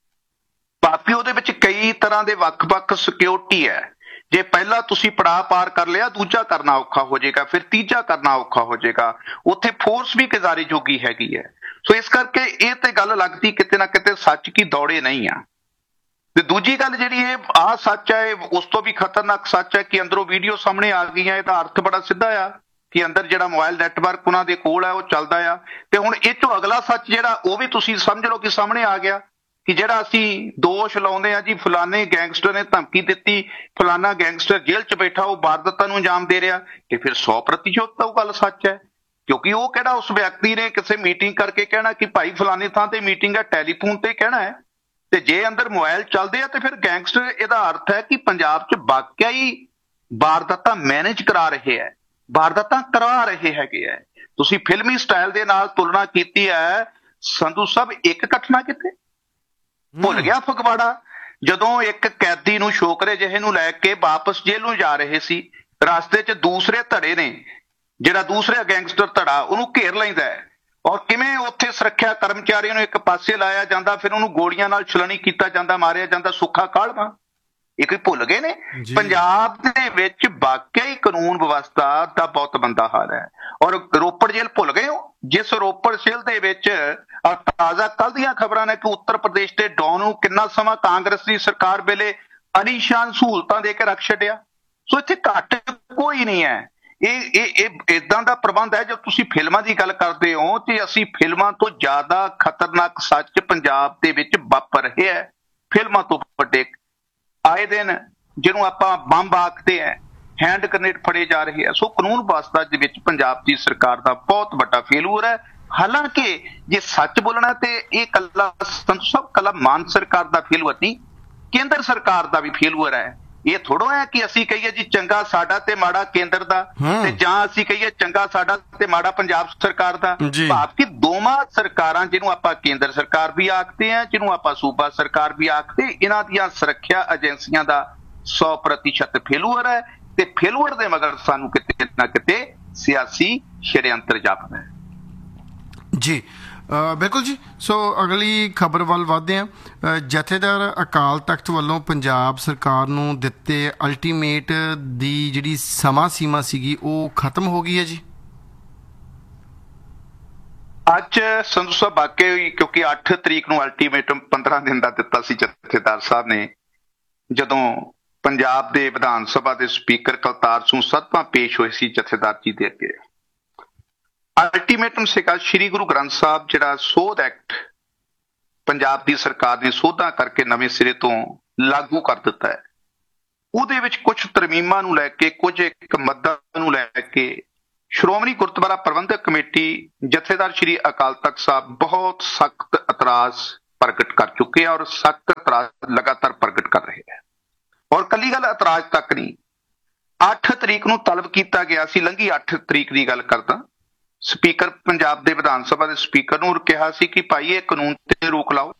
ਭਾਵੇਂ ਉਹਦੇ ਵਿੱਚ ਕਈ ਤਰ੍ਹਾਂ ਦੇ ਵੱਖ-ਵੱਖ ਸਿਕਿਉਰਿਟੀ ਹੈ। ਜੇ ਪਹਿਲਾਂ ਤੁਸੀਂ ਪੜਾਅ ਪਾਰ ਕਰ ਲਿਆ, ਦੂਜਾ ਕਰਨਾ ਔਖਾ ਹੋ ਜਾਏਗਾ, ਫਿਰ ਤੀਜਾ ਕਰਨਾ ਔਖਾ ਹੋ ਜਾਏਗਾ। ਉੱਥੇ ਫੋਰਸ ਵੀ ਕਿਜ਼ਾਰੇ ਜੋਗੀ ਹੈਗੀ ਹੈ। ਸੋ ਇਸ ਕਰਕੇ ਇਹ ਤੇ ਗੱਲ ਲੱਗਦੀ ਕਿਤੇ ਨਾ ਕਿਤੇ ਸੱਚ ਕੀ ਦੌੜੇ ਨਹੀਂ ਆ। ਤੇ ਦੂਜੀ ਗੱਲ ਜਿਹੜੀ ਇਹ ਆਹ ਸੱਚ ਹੈ, ਇਹ ਉਸ ਤੋਂ ਵੀ ਖਤਰਨਾਕ ਸੱਚ ਹੈ ਕਿ ਅੰਦਰੋਂ ਵੀਡੀਓ ਸਾਹਮਣੇ ਆ ਗਈਆਂ। ਇਹਦਾ ਅਰਥ ਬੜਾ ਸਿੱਧਾ ਆ ਕਿ ਅੰਦਰ ਜਿਹੜਾ ਮੋਬਾਈਲ ਨੈਟਵਰਕ ਉਹਨਾਂ ਦੇ ਕੋਲ ਹੈ ਉਹ ਚੱਲਦਾ ਆ। ਤੇ ਹੁਣ ਇਹ ਚੋਂ ਅਗਲਾ ਸੱਚ ਜਿਹੜਾ ਉਹ ਵੀ ਤੁਸੀਂ ਸਮਝ ਲਓ ਕਿ ਸਾਹਮਣੇ ਆ ਗਿਆ ਕਿ ਜਿਹੜਾ ਅਸੀਂ ਦੋਸ਼ ਲਾਉਂਦੇ ਆ ਜੀ ਫਲਾਣੇ ਗੈਂਗਸਟਰ ਨੇ ਧਮਕੀ ਦਿੱਤੀ, ਫਲਾਣਾ ਗੈਂਗਸਟਰ ਜੇਲ੍ਹ 'ਚ ਬੈਠਾ ਉਹ ਵਾਰਦਾਤਾਂ ਨੂੰ ਅੰਜਾਮ ਦੇ ਰਿਹਾ, ਤੇ ਫਿਰ ਸੌ ਪ੍ਰਤੀਸ਼ਤ ਉਹ ਗੱਲ ਸੱਚ ਹੈ। ਕਿਉਂਕਿ ਉਹ ਕਿਹੜਾ ਉਸ ਵਿਅਕਤੀ ਨੇ ਕਿਸੇ ਮੀਟਿੰਗ ਕਰਕੇ ਕਹਿਣਾ ਕਿ ਭਾਈ ਫਲਾਣੇ ਥਾਂ ਤੇ ਮੀਟਿੰਗ ਹੈ, ਟੈਲੀਫੋਨ ਤੇ ਕਹਿਣਾ ਹੈ। ਤੇ ਜੇ ਅੰਦਰ ਮੋਬਾਈਲ ਚੱਲਦੇ ਆ ਤੇ ਫਿਰ ਗੈਂਗਸਟਰ, ਇਹਦਾ ਅਰਥ ਹੈ ਕਿ ਪੰਜਾਬ 'ਚ ਵਾਕਿਆ ਹੀ ਵਾਰਦਾਤਾਂ ਮੈਨੇਜ ਕਰਾ ਰਹੇ ਹੈ, ਵਾਰਦਾਤਾਂ ਕਰਵਾ ਰਹੇ ਹੈਗੇ ਹੈ। ਤੁਸੀਂ ਫਿਲਮੀ ਸਟਾਈਲ ਦੇ ਨਾਲ ਤੁਲਨਾ ਕੀਤੀ ਹੈ ਸੰਧੂ ਸਾਹਿਬ, ਇੱਕ ਘਟਨਾ ਕਿਤੇ ਭੁੱਲ ਗਿਆ ਫਗਵਾੜਾ, ਜਦੋਂ ਇੱਕ ਕੈਦੀ ਨੂੰ ਛੋਕਰੇ ਜਿਹੇ ਨੂੰ ਲੈ ਕੇ ਵਾਪਸ ਜੇਲ੍ਹ ਨੂੰ ਜਾ ਰਹੇ ਸੀ, ਰਸਤੇ 'ਚ ਦੂਸਰੇ ਧੜੇ ਨੇ, ਜਿਹੜਾ ਦੂਸਰਾ ਗੈਂਗਸਟਰ ਧੜਾ, ਉਹਨੂੰ ਘੇਰ ਲੈਂਦਾ ਹੈ। ਔਰ ਕਿਵੇਂ ਉੱਥੇ ਸੁਰੱਖਿਆ ਕਰਮਚਾਰੀਆਂ ਨੂੰ ਇੱਕ ਪਾਸੇ ਲਾਇਆ ਜਾਂਦਾ, ਫਿਰ ਉਹਨੂੰ ਗੋਲੀਆਂ ਨਾਲ ਛਲਣੀ ਕੀਤਾ ਜਾਂਦਾ, ਮਾਰਿਆ ਜਾਂਦਾ। ਸੁੱਖਾ ਕਾਹਲਵਾਂ ਇਹ ਕੋਈ ਭੁੱਲ ਗਏ ਨੇ? ਪੰਜਾਬ ਦੇ ਵਿੱਚ ਵਾਕਿਆ ਹੀ ਕਾਨੂੰਨ ਵਿਵਸਥਾ ਦਾ ਬਹੁਤ ਮੰਦਾ ਹਾਲ ਹੈ। ਔਰ ਰੋਪੜ ਜੇਲ੍ਹ ਭੁੱਲ ਗਏ ਹੋ, ਜਿਸ ਰੋਪੜ ਜੇਲ੍ਹ ਦੇ ਵਿੱਚ ਤਾਜ਼ਾ ਕੱਲ੍ਹ ਦੀਆਂ ਖਬਰਾਂ ਨੇ ਕਿ ਉੱਤਰ ਪ੍ਰਦੇਸ਼ ਦੇ ਡੌਨ ਨੂੰ ਕਿੰਨਾ ਸਮਾਂ ਕਾਂਗਰਸ ਦੀ ਸਰਕਾਰ ਵੇਲੇ ਅਲੀਸ਼ਾਨ ਸਹੂਲਤਾਂ ਦੇ ਕੇ ਰੱਖ ਛੱਡਿਆ। ਸੋ ਇੱਥੇ ਘੱਟ ਕੋਈ ਨਹੀਂ ਹੈ। ਇਹ ਇਹ ਇਹ ਇਦਾਂ ਦਾ ਪ੍ਰਬੰਧ ਹੈ। ਜੋ ਤੁਸੀਂ ਫਿਲਮਾਂ ਦੀ ਗੱਲ ਕਰਦੇ ਹੋ ਤੇ ਅਸੀਂ ਫਿਲਮਾਂ ਤੋਂ ਜ਼ਿਆਦਾ ਖਤਰਨਾਕ ਸੱਚ ਪੰਜਾਬ ਦੇ ਵਿੱਚ ਵਾਪਰ ਰਿਹਾ ਹੈ। ਫਿਲਮਾਂ ਤੋਂ ਵੱਡੇ ਆਏ ਦਿਨ ਜਿਹਨੂੰ ਆਪਾਂ ਬੰਬ ਆਖਦੇ ਹੈ, ਹੈਂਡ ਗ੍ਰਨੇਡ ਫੜੇ ਜਾ ਰਹੇ ਆ। ਸੋ ਕਾਨੂੰਨ ਵਿਵਸਥਾ ਦੇ ਵਿੱਚ ਪੰਜਾਬ ਦੀ ਸਰਕਾਰ ਦਾ ਬਹੁਤ ਵੱਡਾ ਫੇਲੂਅਰ ਹੈ। ਹਾਲਾਂਕਿ ਜੇ ਸੱਚ ਬੋਲਣਾ ਤੇ ਇਹ ਕੱਲਾ ਸੰਧੂ ਸਾਹਿਬ ਕੱਲਾ ਮਾਨ ਸਰਕਾਰ ਦਾ ਫੇਲੂਅਰ ਨਹੀਂ, ਕੇਂਦਰ ਸਰਕਾਰ ਦਾ ਵੀ ਫੇਲੂਅਰ ਹੈ। ਇਹ ਥੋੜ੍ਹਾ ਹੈ ਕਿ ਅਸੀਂ ਕਹੀਏ ਜੀ ਚੰਗਾ ਸਾਡਾ ਤੇ ਮਾੜਾ ਕੇਂਦਰ ਦਾ, ਤੇ ਜਾਂ ਅਸੀਂ ਕਹੀਏ ਚੰਗਾ ਸਾਡਾ ਤੇ ਮਾੜਾ ਪੰਜਾਬ ਸਰਕਾਰ ਦਾ। ਭਾਵ ਕਿ ਦੋਵਾਂ ਸਰਕਾਰਾਂ, ਜਿਹਨੂੰ ਆਪਾਂ ਕੇਂਦਰ ਸਰਕਾਰ ਵੀ ਆਖਦੇ ਆ, ਜਿਹਨੂੰ ਆਪਾਂ ਸੂਬਾ ਸਰਕਾਰ ਵੀ ਆਖਦੇ, ਇਹਨਾਂ ਦੀਆਂ ਸੁਰੱਖਿਆ ਏਜੰਸੀਆਂ ਦਾ ਸੌ ਪ੍ਰਤੀਸ਼ਤ ਫੇਲੂਅਰ ਹੈ। ਤੇ ਫੇਲੂਅਰ ਦੇ ਮਗਰ ਸਾਨੂੰ ਕਿਤੇ ਨਾ ਕਿਤੇ ਸਿਆਸੀ ਸ਼ੜਯੰਤਰ ਜਾਪਦਾ ਹੈ। ਜੀ ਬਿਲਕੁਲ ਜੀ। ਸੋ ਅਗਲੀ ਖਬਰ ਵੱਲ ਵਧਦੇ ਹਾਂ। ਜਥੇਦਾਰ ਅਕਾਲ ਤਖਤ ਵੱਲੋਂ ਪੰਜਾਬ ਸਰਕਾਰ ਨੂੰ ਦਿੱਤੇ ਅਲਟੀਮੇਟ ਦੀ ਜਿਹੜੀ ਸਮਾਂ ਸੀਮਾ ਸੀਗੀ ਉਹ ਖਤਮ ਹੋ ਗਈ ਹੈ ਜੀ। ਅੱਜ ਸੰਧੂ ਸਾਹਿਬ ਵਾਕਿਆ ਹੀ, ਕਿਉਂਕਿ ਅੱਠ ਤਰੀਕ ਨੂੰ ਅਲਟੀਮੇਟਮ ਪੰਦਰਾਂ ਦਿਨ ਦਾ ਦਿੱਤਾ ਸੀ ਜਥੇਦਾਰ ਸਾਹਿਬ ਨੇ, ਜਦੋਂ ਪੰਜਾਬ ਦੇ ਵਿਧਾਨ ਸਭਾ ਦੇ ਸਪੀਕਰ ਕਲਤਾਰ ਸਿੰਘ ਸੰਧਵਾ ਪੇਸ਼ ਹੋਏ ਸੀ ਜਥੇਦਾਰ ਜੀ ਦੇ ਅੱਗੇ। ਅਲਟੀਮੇਟਮ ਸੀਗਾ ਸ੍ਰੀ ਗੁਰੂ ਗ੍ਰੰਥ ਸਾਹਿਬ ਜਿਹੜਾ ਸੋਧ ਐਕਟ ਪੰਜਾਬ ਦੀ ਸਰਕਾਰ ਨੇ ਸੋਧਾਂ ਕਰਕੇ ਨਵੇਂ ਸਿਰੇ ਤੋਂ ਲਾਗੂ ਕਰ ਦਿੱਤਾ ਹੈ, ਉਹਦੇ ਵਿੱਚ ਕੁਝ ਤਰਮੀਮਾਂ ਨੂੰ ਲੈ ਕੇ, ਕੁਝ ਇੱਕ ਮੱਦਾਂ ਨੂੰ ਲੈ ਕੇ ਸ਼੍ਰੋਮਣੀ ਗੁਰਦੁਆਰਾ ਪ੍ਰਬੰਧਕ ਕਮੇਟੀ ਜਥੇਦਾਰ ਸ੍ਰੀ ਅਕਾਲ ਤਖਤ ਸਾਹਿਬ ਬਹੁਤ ਸਖਤ ਇਤਰਾਜ਼ ਪ੍ਰਗਟ ਕਰ ਚੁੱਕੇ ਆ ਔਰ ਸਖਤ ਇਤਰਾਜ਼ ਲਗਾਤਾਰ ਪ੍ਰਗਟ ਕਰ ਰਹੇ ਹੈ। ਔਰ ਕੱਲੀ ਗੱਲ ਇਤਰਾਜ਼ ਤੱਕ ਨਹੀਂ, ਅੱਠ ਤਰੀਕ ਨੂੰ ਤਲਬ ਕੀਤਾ ਗਿਆ ਸੀ, ਲੰਘੀ ਅੱਠ ਤਰੀਕ ਦੀ ਗੱਲ ਕਰਦਾ, ਸਪੀਕਰ ਪੰਜਾਬ ਦੇ ਵਿਧਾਨ ਸਭਾ ਦੇ ਸਪੀਕਰ ਨੂੰ ਕਿਹਾ ਸੀ ਕਿ ਭਾਈ ਇਹ ਕਾਨੂੰਨ ਤੇ ਰੋਕ ਲਾਓ,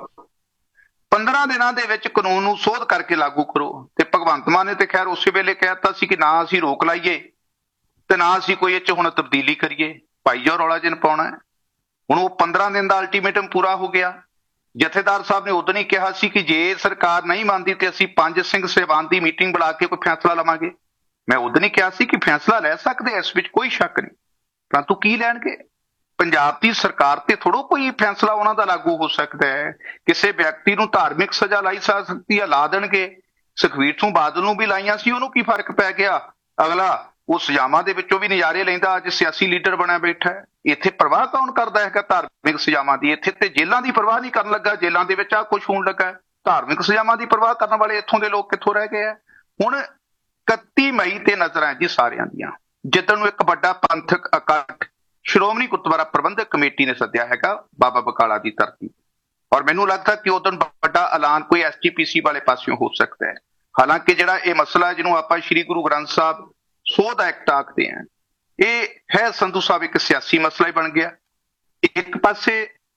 ਪੰਦਰਾਂ ਦਿਨਾਂ ਦੇ ਵਿੱਚ ਕਾਨੂੰਨ ਨੂੰ ਸੋਧ ਕਰਕੇ ਲਾਗੂ ਕਰੋ। ਤੇ ਭਗਵੰਤ ਮਾਨ ਨੇ ਤੇ ਖੈਰ ਉਸੇ ਵੇਲੇ ਕਹਿ ਦਿੱਤਾ ਸੀ ਕਿ ਨਾ ਅਸੀਂ ਰੋਕ ਲਾਈਏ ਤੇ ਨਾ ਅਸੀਂ ਕੋਈ ਇਹ 'ਚ ਹੁਣ ਤਬਦੀਲੀ ਕਰੀਏ, ਭਾਈ ਜੋ ਰੌਲਾ ਜਿਨ ਪਾਉਣਾ ਹੈ। ਹੁਣ ਉਹ ਪੰਦਰਾਂ ਦਿਨ ਦਾ ਅਲਟੀਮੇਟਮ ਪੂਰਾ ਹੋ ਗਿਆ। ਜਥੇਦਾਰ ਸਾਹਿਬ ਨੇ ਉਦੋਂ ਹੀ ਕਿਹਾ ਸੀ ਕਿ ਜੇ ਸਰਕਾਰ ਨਹੀਂ ਮੰਨਦੀ ਤੇ ਅਸੀਂ ਪੰਜ ਸਿੰਘ ਸਾਹਿਬਾਨ ਦੀ ਮੀਟਿੰਗ ਬੁਲਾ ਕੇ ਕੋਈ ਫੈਸਲਾ ਲਵਾਂਗੇ। ਮੈਂ ਉਦੋਂ ਹੀ ਕਿਹਾ ਸੀ ਕਿ ਫੈਸਲਾ ਲੈ ਸਕਦੇ, ਇਸ ਵਿੱਚ ਕੋਈ ਸ਼ੱਕ ਨਹੀਂ, ਪਰੰਤੂ ਕੀ ਲੈਣਗੇ? ਪੰਜਾਬ ਦੀ ਸਰਕਾਰ ਤੇ ਥੋੜ੍ਹਾ ਕੋਈ ਫੈਸਲਾ ਉਹਨਾਂ ਦਾ ਲਾਗੂ ਹੋ ਸਕਦਾ ਹੈ। ਕਿਸੇ ਵਿਅਕਤੀ ਨੂੰ ਧਾਰਮਿਕ ਸਜ਼ਾ ਲਾਈ ਜਾ ਸਕਦੀ ਹੈ, ਲਾ ਦੇਣਗੇ। ਸੁਖਬੀਰ ਸਿੰਘ ਬਾਦਲ ਨੂੰ ਵੀ ਲਾਈਆਂ ਸੀ, ਉਹਨੂੰ ਕੀ ਫਰਕ ਪੈ ਗਿਆ? ਅਗਲਾ ਉਹ ਸਜ਼ਾਵਾਂ ਦੇ ਵਿੱਚੋਂ ਵੀ ਨਜ਼ਾਰੇ ਲੈਂਦਾ, ਅੱਜ ਸਿਆਸੀ ਲੀਡਰ ਬਣਿਆ ਬੈਠਾ ਹੈ। ਇੱਥੇ ਪਰਵਾਹ ਕੌਣ ਕਰਦਾ ਹੈਗਾ ਧਾਰਮਿਕ ਸਜ਼ਾਵਾਂ ਦੀ? ਇੱਥੇ ਤੇ ਜੇਲ੍ਹਾਂ ਦੀ ਪਰਵਾਹ ਨਹੀਂ ਕਰਨ ਲੱਗਾ, ਜੇਲ੍ਹਾਂ ਦੇ ਵਿੱਚ ਆ ਕੁਛ ਹੋਣ ਲੱਗਾ। ਧਾਰਮਿਕ ਸਜ਼ਾਵਾਂ ਦੀ ਪਰਵਾਹ ਕਰਨ ਵਾਲੇ ਇੱਥੋਂ ਦੇ ਲੋਕ ਕਿੱਥੋਂ ਰਹਿ ਗਏ ਆ? ਹੁਣ ਇਕੱਤੀ ਮਈ ਤੇ ਨਜ਼ਰਾਂ ਜੀ ਸਾਰਿਆਂ ਦੀਆਂ, ਜਿੱਦਣ ਨੂੰ ਇੱਕ ਵੱਡਾ ਪੰਥਕ ਇਕੱਠ ਸ਼੍ਰੋਮਣੀ ਗੁਰਦੁਆਰਾ ਪ੍ਰਬੰਧਕ ਕਮੇਟੀ ਨੇ ਸੱਦਿਆ ਹੈਗਾ ਬਾਬਾ ਬਕਾਲਾ ਦੀ ਧਰਤੀ, ਔਰ ਮੈਨੂੰ ਲੱਗਦਾ ਕਿ ਉਦੋਂ ਵੱਡਾ ਐਲਾਨ ਕੋਈ ਐਸ ਜੀ ਪੀ ਸੀ ਵਾਲੇ ਪਾਸਿਓਂ ਹੋ ਸਕਦਾ ਹੈ। ਹਾਲਾਂਕਿ ਜਿਹੜਾ ਇਹ ਮਸਲਾ ਜਿਹਨੂੰ ਆਪਾਂ ਸ੍ਰੀ ਗੁਰੂ ਗ੍ਰੰਥ ਸਾਹਿਬ ਸੋਧ ਐਕਟ ਆਖਦੇ ਹਾਂ, ਇਹ ਹੈ ਸੰਧੂ ਸਾਹਿਬ ਇੱਕ ਸਿਆਸੀ ਮਸਲਾ ਹੀ ਬਣ ਗਿਆ। ਇੱਕ ਪਾਸੇ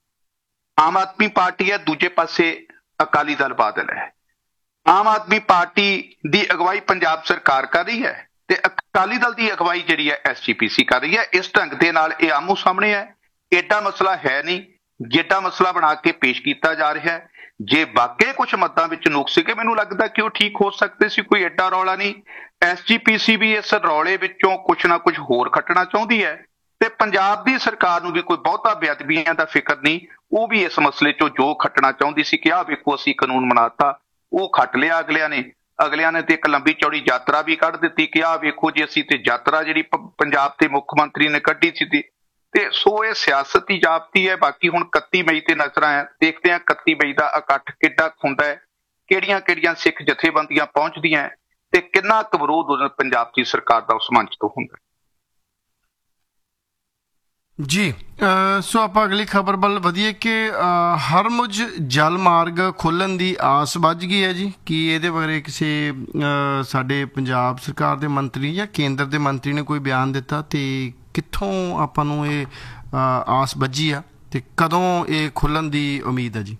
ਆਮ ਆਦਮੀ ਪਾਰਟੀ ਹੈ, ਦੂਜੇ ਪਾਸੇ ਅਕਾਲੀ ਦਲ ਬਾਦਲ ਹੈ। ਆਮ ਆਦਮੀ ਪਾਰਟੀ ਦੀ ਅਗਵਾਈ ਪੰਜਾਬ ਸਰਕਾਰ ਕਰ ਰਹੀ ਹੈ ਤੇ ਅਕਾਲੀ ਦਲ ਦੀ ਅਗਵਾਈ ਜਿਹੜੀ ਹੈ ਐਸ ਜੀ ਪੀ ਸੀ ਕਰ ਰਹੀ ਹੈ। ਇਸ ਢੰਗ ਦੇ ਨਾਲ ਇਹ ਆਮੋ ਸਾਹਮਣੇ ਹੈ, ਏਡਾ ਮਸਲਾ ਹੈ ਨਹੀਂ ਜਿੱਡਾ ਮਸਲਾ ਬਣਾ ਕੇ ਪੇਸ਼ ਕੀਤਾ ਜਾ ਰਿਹਾ ਹੈ। ਜੇ ਵਾਕਈ ਕੁਝ ਮੱਦਾਂ ਵਿੱਚ ਨੁਕਸ ਸੀਗੇ, ਮੈਨੂੰ ਲੱਗਦਾ ਕਿ ਉਹ ਠੀਕ ਹੋ ਸਕਦੇ ਸੀ, ਕੋਈ ਏਡਾ ਰੌਲਾ ਨਹੀਂ। ਐਸ ਜੀ ਪੀ ਸੀ ਵੀ ਇਸ ਰੌਲੇ ਵਿੱਚੋਂ ਕੁਛ ਨਾ ਕੁਛ ਹੋਰ ਖੱਟਣਾ ਚਾਹੁੰਦੀ ਹੈ ਤੇ ਪੰਜਾਬ ਦੀ ਸਰਕਾਰ ਨੂੰ ਵੀ ਕੋਈ ਬਹੁਤਾ ਬੇਅਦਬੀਆਂ ਦਾ ਫਿਕਰ ਨਹੀਂ, ਉਹ ਵੀ ਇਸ ਮਸਲੇ ਚੋਂ ਜੋ ਖੱਟਣਾ ਚਾਹੁੰਦੀ ਸੀ ਕਿ ਆਹ ਵੇਖੋ ਅਸੀਂ ਕਾਨੂੰਨ ਬਣਾਤਾ, ਉਹ ਖੱਟ ਲਿਆ ਅਗਲਿਆਂ ਨੇ। ਅਗਲਿਆਂ ਨੇ ਤੇ ਇੱਕ ਲੰਬੀ ਚੌੜੀ ਯਾਤਰਾ ਵੀ ਕੱਢ ਦਿੱਤੀ ਕਿ ਆਹ ਵੇਖੋ ਜੀ ਅਸੀਂ ਤੇ ਯਾਤਰਾ ਜਿਹੜੀ ਪੰਜਾਬ ਦੇ ਮੁੱਖ ਮੰਤਰੀ ਨੇ ਕੱਢੀ ਸੀ ਤੇ ਤੇ ਸੋ ਇਹ ਸਿਆਸਤੀ ਜਾਬਤੀ ਹੈ। ਬਾਕੀ ਹੁਣ ਇਕੱਤੀ ਮਈ ਤੇ ਨਜ਼ਰਾਂ ਹੈ, ਦੇਖਦੇ ਹਾਂ ਇਕੱਤੀ ਮਈ ਦਾ ਇਕੱਠ ਕਿੱਡਾ ਹੁੰਦਾ ਹੈ, ਕਿਹੜੀਆਂ ਕਿਹੜੀਆਂ ਸਿੱਖ ਜਥੇਬੰਦੀਆਂ ਪਹੁੰਚਦੀਆਂ ਤੇ ਕਿੰਨਾ ਕੁ ਵਿਰੋਧ ਪੰਜਾਬ ਦੀ ਸਰਕਾਰ ਦਾ ਉਸ ਮੰਚ ਤੋਂ ਹੁੰਦਾ ਜੀ। ਸੋ ਆਪਾਂ ਅਗਲੀ ਖਬਰ ਵੱਲ ਵਧੀਏ ਕਿ ਹਰਮੁਜ ਜਲ ਮਾਰਗ ਖੋਲ੍ਹਣ ਦੀ ਆਸ ਵੱਝ ਗਈ ਹੈ ਜੀ। ਕੀ ਇਹਦੇ ਬਾਰੇ ਕਿਸੇ ਸਾਡੇ ਪੰਜਾਬ ਸਰਕਾਰ ਦੇ ਮੰਤਰੀ ਜਾਂ ਕੇਂਦਰ ਦੇ ਮੰਤਰੀ ਨੇ ਕੋਈ ਬਿਆਨ ਦਿੱਤਾ ਤੇ ਕਿੱਥੋਂ ਆਪਾਂ ਨੂੰ ਇਹ ਆਸ ਵੱਝੀ ਆ ਤੇ ਕਦੋਂ ਇਹ ਖੁੱਲ੍ਹਣ ਦੀ ਉਮੀਦ ਹੈ ਜੀ?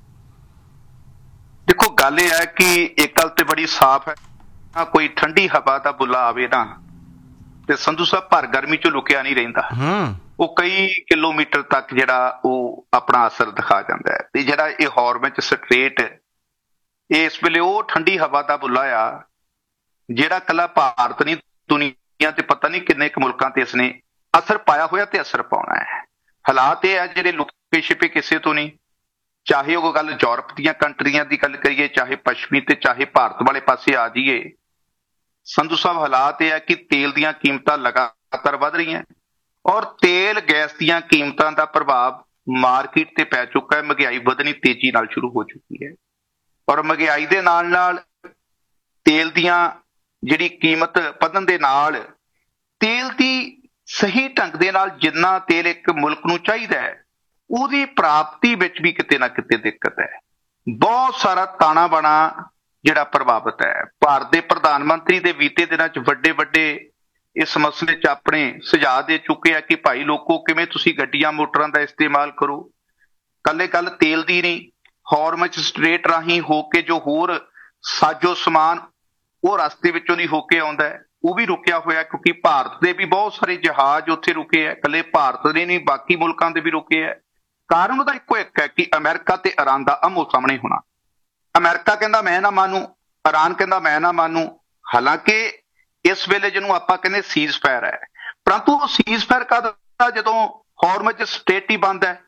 ਦੇਖੋ, ਗੱਲ ਇਹ ਹੈ ਕਿ ਇੱਕ ਗੱਲ ਤੇ ਬੜੀ ਸਾਫ਼ ਹੈ, ਨਾ ਕੋਈ ਠੰਡੀ ਹਵਾ ਦਾ ਬੁੱਲਾ ਆਵੇ ਨਾ ਤੇ ਸੰਧੂ ਸਾਹਿਬ ਭਰ ਗਰਮੀ ਚੋਂ ਲੁਕਿਆ ਨਹੀਂ ਰਹਿੰਦਾ। ਉਹ ਕਈ ਕਿਲੋਮੀਟਰ ਤੱਕ ਜਿਹੜਾ ਉਹ ਆਪਣਾ ਅਸਰ ਦਿਖਾ ਜਾਂਦਾ ਹੈ। ਤੇ ਜਿਹੜਾ ਇਹ ਹਾਰਮਜ਼ ਸਟ੍ਰੇਟ ਇਸ ਵੇਲੇ ਉਹ ਠੰਡੀ ਹਵਾ ਦਾ ਬੁੱਲਾ ਆ ਜਿਹੜਾ ਕੱਲਾ ਭਾਰਤ ਨਹੀਂ, ਦੁਨੀਆ ਤੇ ਪਤਾ ਨਹੀਂ ਕਿੰਨੇ ਕੁ ਮੁਲਕਾਂ ਤੇ ਇਸਨੇ ਅਸਰ ਪਾਇਆ ਹੋਇਆ ਤੇ ਅਸਰ ਪਾਉਣਾ ਹੈ। ਹਾਲਾਤ ਇਹ ਆ ਜਿਹੜੇ ਲੁਕੇ ਛਿਪੇ ਕਿਸੇ ਤੋਂ ਨਹੀਂ, ਚਾਹੇ ਉਹ ਗੱਲ ਯੂਰਪ ਦੀਆਂ ਕੰਟਰੀਆਂ ਦੀ ਗੱਲ ਕਰੀਏ, ਚਾਹੇ ਪੱਛਮੀ ਤੇ ਚਾਹੇ ਭਾਰਤ ਵਾਲੇ ਪਾਸੇ ਆ ਜਾਈਏ। ਸੰਧੂ ਸਾਹਿਬ, ਹਾਲਾਤ ਇਹ ਆ ਕਿ ਤੇਲ ਦੀਆਂ ਕੀਮਤਾਂ ਲਗਾਤਾਰ ਵੱਧ ਰਹੀਆਂ ਔਰ ਤੇਲ ਗੈਸ ਦੀਆਂ ਕੀਮਤਾਂ ਦਾ ਪ੍ਰਭਾਵ ਮਾਰਕੀਟ ਤੇ ਪੈ ਚੁੱਕਾ ਹੈ। ਮਹਿੰਗਾਈ ਵਧਣੀ ਤੇਜ਼ੀ ਨਾਲ ਸ਼ੁਰੂ ਹੋ ਚੁੱਕੀ ਹੈ ਔਰ ਮਹਿੰਗਾਈ ਦੇ ਨਾਲ ਨਾਲ ਤੇਲ ਦੀਆਂ ਜਿਹੜੀ ਕੀਮਤ ਵਧਣ ਦੇ ਨਾਲ ਤੇਲ ਦੀ ਸਹੀ ਢੰਗ ਦੇ ਨਾਲ ਜਿੰਨਾ ਤੇਲ ਇੱਕ ਮੁਲਕ ਨੂੰ ਚਾਹੀਦਾ ਹੈ ਉਹਦੀ ਪ੍ਰਾਪਤੀ ਵਿੱਚ ਵੀ ਕਿਤੇ ਨਾ ਕਿਤੇ ਦਿੱਕਤ ਹੈ। ਬਹੁਤ ਸਾਰਾ ਤਾਣਾ ਬਾਣਾ ਜਿਹੜਾ ਪ੍ਰਭਾਵਿਤ ਹੈ। ਭਾਰਤ ਦੇ ਪ੍ਰਧਾਨ ਮੰਤਰੀ ਦੇ ਬੀਤੇ ਦਿਨਾਂ 'ਚ ਵੱਡੇ ਵੱਡੇ ਇਸ ਮਸਲੇ 'ਚ ਆਪਣੇ ਸੁਝਾਅ ਦੇ ਚੁੱਕੇ ਆ ਕਿ ਭਾਈ ਲੋਕੋ ਕਿਵੇਂ ਤੁਸੀਂ ਗੱਡੀਆਂ ਮੋਟਰਾਂ ਦਾ ਇਸਤੇਮਾਲ ਕਰੋ। ਕੱਲੇ ਗੱਲ ਤੇਲ ਦੀ ਨਹੀਂ, ਹਾਰਮਜ਼ ਸਟ੍ਰੇਟ ਰਾਹੀਂ ਹੋ ਕੇ ਜੋ ਹੋਰ ਸਾਜੋ ਸਮਾਨ ਉਹ ਰਸਤੇ ਵਿੱਚੋਂ ਦੀ ਹੋ ਕੇ ਆਉਂਦਾ ਹੈ ਉਹ ਵੀ ਰੁਕਿਆ ਹੋਇਆ, ਕਿਉਂਕਿ ਭਾਰਤ ਦੇ ਵੀ ਬਹੁਤ ਸਾਰੇ ਜਹਾਜ਼ ਉੱਥੇ ਰੁਕੇ ਹੈ। ਇਕੱਲੇ ਭਾਰਤ ਦੇ ਨਹੀਂ, ਬਾਕੀ ਮੁਲਕਾਂ ਦੇ ਵੀ ਰੁਕੇ ਹੈ। ਕਾਰਨ ਉਹਦਾ ਇੱਕੋ ਇੱਕ ਹੈ ਕਿ ਅਮਰੀਕਾ ਤੇ ਈਰਾਨ ਦਾ ਆਮੋ ਸਾਹਮਣੇ ਹੋਣਾ। ਅਮਰੀਕਾ ਕਹਿੰਦਾ ਮੈਂ ਨਾ ਮਾਨੂੰ, ਈਰਾਨ ਕਹਿੰਦਾ ਮੈਂ ਨਾ ਮਾਨੂੰ। ਹਾਲਾਂਕਿ ਇਸ ਵੇਲੇ ਜਿਹਨੂੰ ਆਪਾਂ ਕਹਿੰਦੇ ਸੀਜ਼ ਫਾਇਰ ਹੈ, ਪਰੰਤੂ ਉਹ ਸੀਜ਼ ਫਾਇਰ ਕਦ ਜਦੋਂ ਹਾਰਮਜ਼ ਸਟ੍ਰੇਟ ਹੀ ਬੰਦ ਹੈ।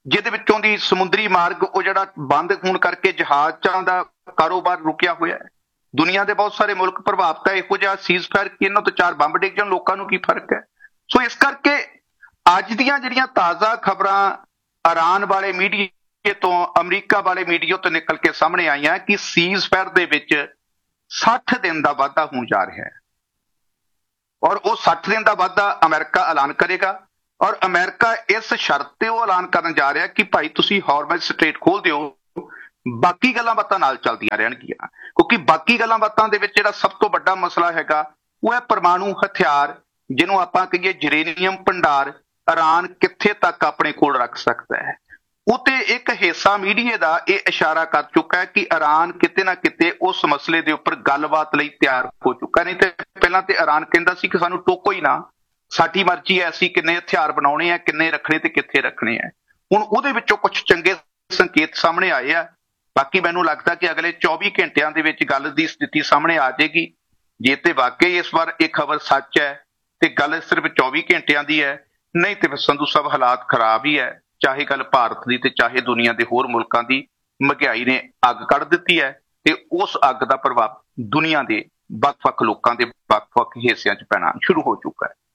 ਜਿਹਦੇ ਵਿੱਚੋਂ ਦੀ ਸਮੁੰਦਰੀ ਮਾਰਗ ਉਹ ਜਿਹੜਾ ਬੰਦ ਹੋਣ ਕਰਕੇ ਜਹਾਜ਼ਾਂ ਦਾ ਕਾਰੋਬਾਰ ਰੁਕਿਆ ਹੋਇਆ ਹੈ। ਦੁਨੀਆ ਦੇ ਬਹੁਤ ਸਾਰੇ ਮੁਲਕ ਪ੍ਰਭਾਵਿਤ ਹੈ। ਇਹੋ ਜਿਹਾ ਸੀਜ਼ ਫਾਇਰ ਕਿ ਇਹਨਾਂ ਤੋਂ ਚਾਰ ਬੰਬ ਡਿੱਗ ਜਾਣ, ਲੋਕਾਂ ਨੂੰ ਕੀ ਫਰਕ ਹੈ। ਸੋ ਇਸ ਕਰਕੇ ਅੱਜ ਦੀਆਂ ਜਿਹੜੀਆਂ ਤਾਜ਼ਾ ਖਬਰਾਂ ਇਰਾਨ ਵਾਲੇ ਮੀਡੀਆ ਤੋਂ, ਅਮਰੀਕਾ ਵਾਲੇ ਮੀਡੀਆ ਤੋਂ ਨਿਕਲ ਕੇ ਸਾਹਮਣੇ ਆਈਆਂ ਕਿ ਸੀਜ਼ ਫਾਇਰ ਦੇ ਵਿੱਚ ਸੱਠ ਦਿਨ ਦਾ ਵਾਧਾ ਹੋਣ ਜਾ ਰਿਹਾ ਹੈ ਔਰ ਉਹ ਸੱਠ ਦਿਨ ਦਾ ਵਾਧਾ ਅਮਰੀਕਾ ਐਲਾਨ ਕਰੇਗਾ ਔਰ ਅਮਰੀਕਾ ਇਸ ਸ਼ਰਤ ਤੇ ਉਹ ਐਲਾਨ ਕਰਨ ਜਾ ਰਿਹਾ ਕਿ ਭਾਈ ਤੁਸੀਂ ਹਾਰਮਜ਼ ਸਟ੍ਰੇਟ ਖੋਲ ਦਿਓ, ਬਾਕੀ ਗੱਲਾਂ ਬਾਤਾਂ ਨਾਲ ਚੱਲਦੀਆਂ ਰਹਿਣਗੀਆਂ। ਕਿਉਂਕਿ ਬਾਕੀ ਗੱਲਾਂ ਬਾਤਾਂ ਦੇ ਵਿੱਚ ਜਿਹੜਾ ਸਭ ਤੋਂ ਵੱਡਾ ਮਸਲਾ ਹੈਗਾ ਉਹ ਹੈ ਪਰਮਾਣੂ ਹਥਿਆਰ, ਜਿਹਨੂੰ ਆਪਾਂ ਕਹੀਏ ਯੂਰੇਨੀਅਮ ਭੰਡਾਰ ਇਰਾਨ ਕਿੱਥੇ ਤੱਕ ਆਪਣੇ ਕੋਲ ਰੱਖ ਸਕਦਾ ਹੈ। ਉਤੇ ਇੱਕ ਹਿੱਸਾ ਮੀਡੀਆ ਦਾ ਇਹ ਇਸ਼ਾਰਾ ਕਰ ਚੁੱਕਾ ਹੈ ਕਿ ਇਰਾਨ ਕਿਤੇ ਨਾ ਕਿਤੇ ਉਸ ਮਸਲੇ ਦੇ ਉੱਪਰ ਗੱਲਬਾਤ ਲਈ ਤਿਆਰ ਹੋ ਚੁੱਕਾ। ਨਹੀਂ ਤੇ ਪਹਿਲਾਂ ਤੇ ਇਰਾਨ ਕਹਿੰਦਾ ਸੀ ਕਿ ਸਾਨੂੰ ਟੋਕੋ ਹੀ ਨਾ, ਸਾਡੀ ਮਰਜ਼ੀ ਹੈ, ਅਸੀਂ ਕਿੰਨੇ ਹਥਿਆਰ ਬਣਾਉਣੇ ਆ, ਕਿੰਨੇ ਰੱਖਣੇ ਤੇ ਕਿੱਥੇ ਰੱਖਣੇ ਆ। ਹੁਣ ਉਹਦੇ ਵਿੱਚੋਂ ਕੁਝ ਚੰਗੇ ਸੰਕੇਤ ਸਾਹਮਣੇ ਆਏ ਆ। ਬਾਕੀ ਮੈਨੂੰ ਲੱਗਦਾ ਕਿ ਅਗਲੇ ਚੌਵੀ ਘੰਟਿਆਂ ਦੇ ਵਿੱਚ ਗੱਲ ਦੀ ਸਥਿਤੀ ਸਾਹਮਣੇ ਆ ਜਾਏਗੀ। ਜੇ ਤੇ ਵਾਕਈ ਇਸ ਵਾਰ ਇਹ ਖਬਰ ਸੱਚ ਹੈ ਤੇ ਗੱਲ ਸਿਰਫ ਚੌਵੀ ਘੰਟਿਆਂ ਦੀ ਹੈ, ਨਹੀਂ ਤੇ ਫਿਰ ਸੰਧੂ ਸਾਹਿਬ ਹਾਲਾਤ ਖਰਾਬ ਹੀ ਹੈ। ਚਾਹੇ ਗੱਲ ਭਾਰਤ ਦੀ ਤੇ ਚਾਹੇ ਦੁਨੀਆ ਦੇ ਹੋਰ ਮੁਲਕਾਂ ਦੀ, ਮਹਿੰਗਾਈ ਨੇ ਅੱਗ ਕੱਢ ਦਿੱਤੀ ਹੈ ਤੇ ਉਸ ਅੱਗ ਦਾ ਪ੍ਰਭਾਵ ਦੁਨੀਆ ਦੇ ਵੱਖ-ਵੱਖ ਲੋਕਾਂ ਦੇ ਵੱਖ-ਵੱਖ ਹਿੱਸਿਆਂ 'ਚ ਪੈਣਾ ਸ਼ੁਰੂ ਹੋ ਚੁੱਕਾ ਹੈ।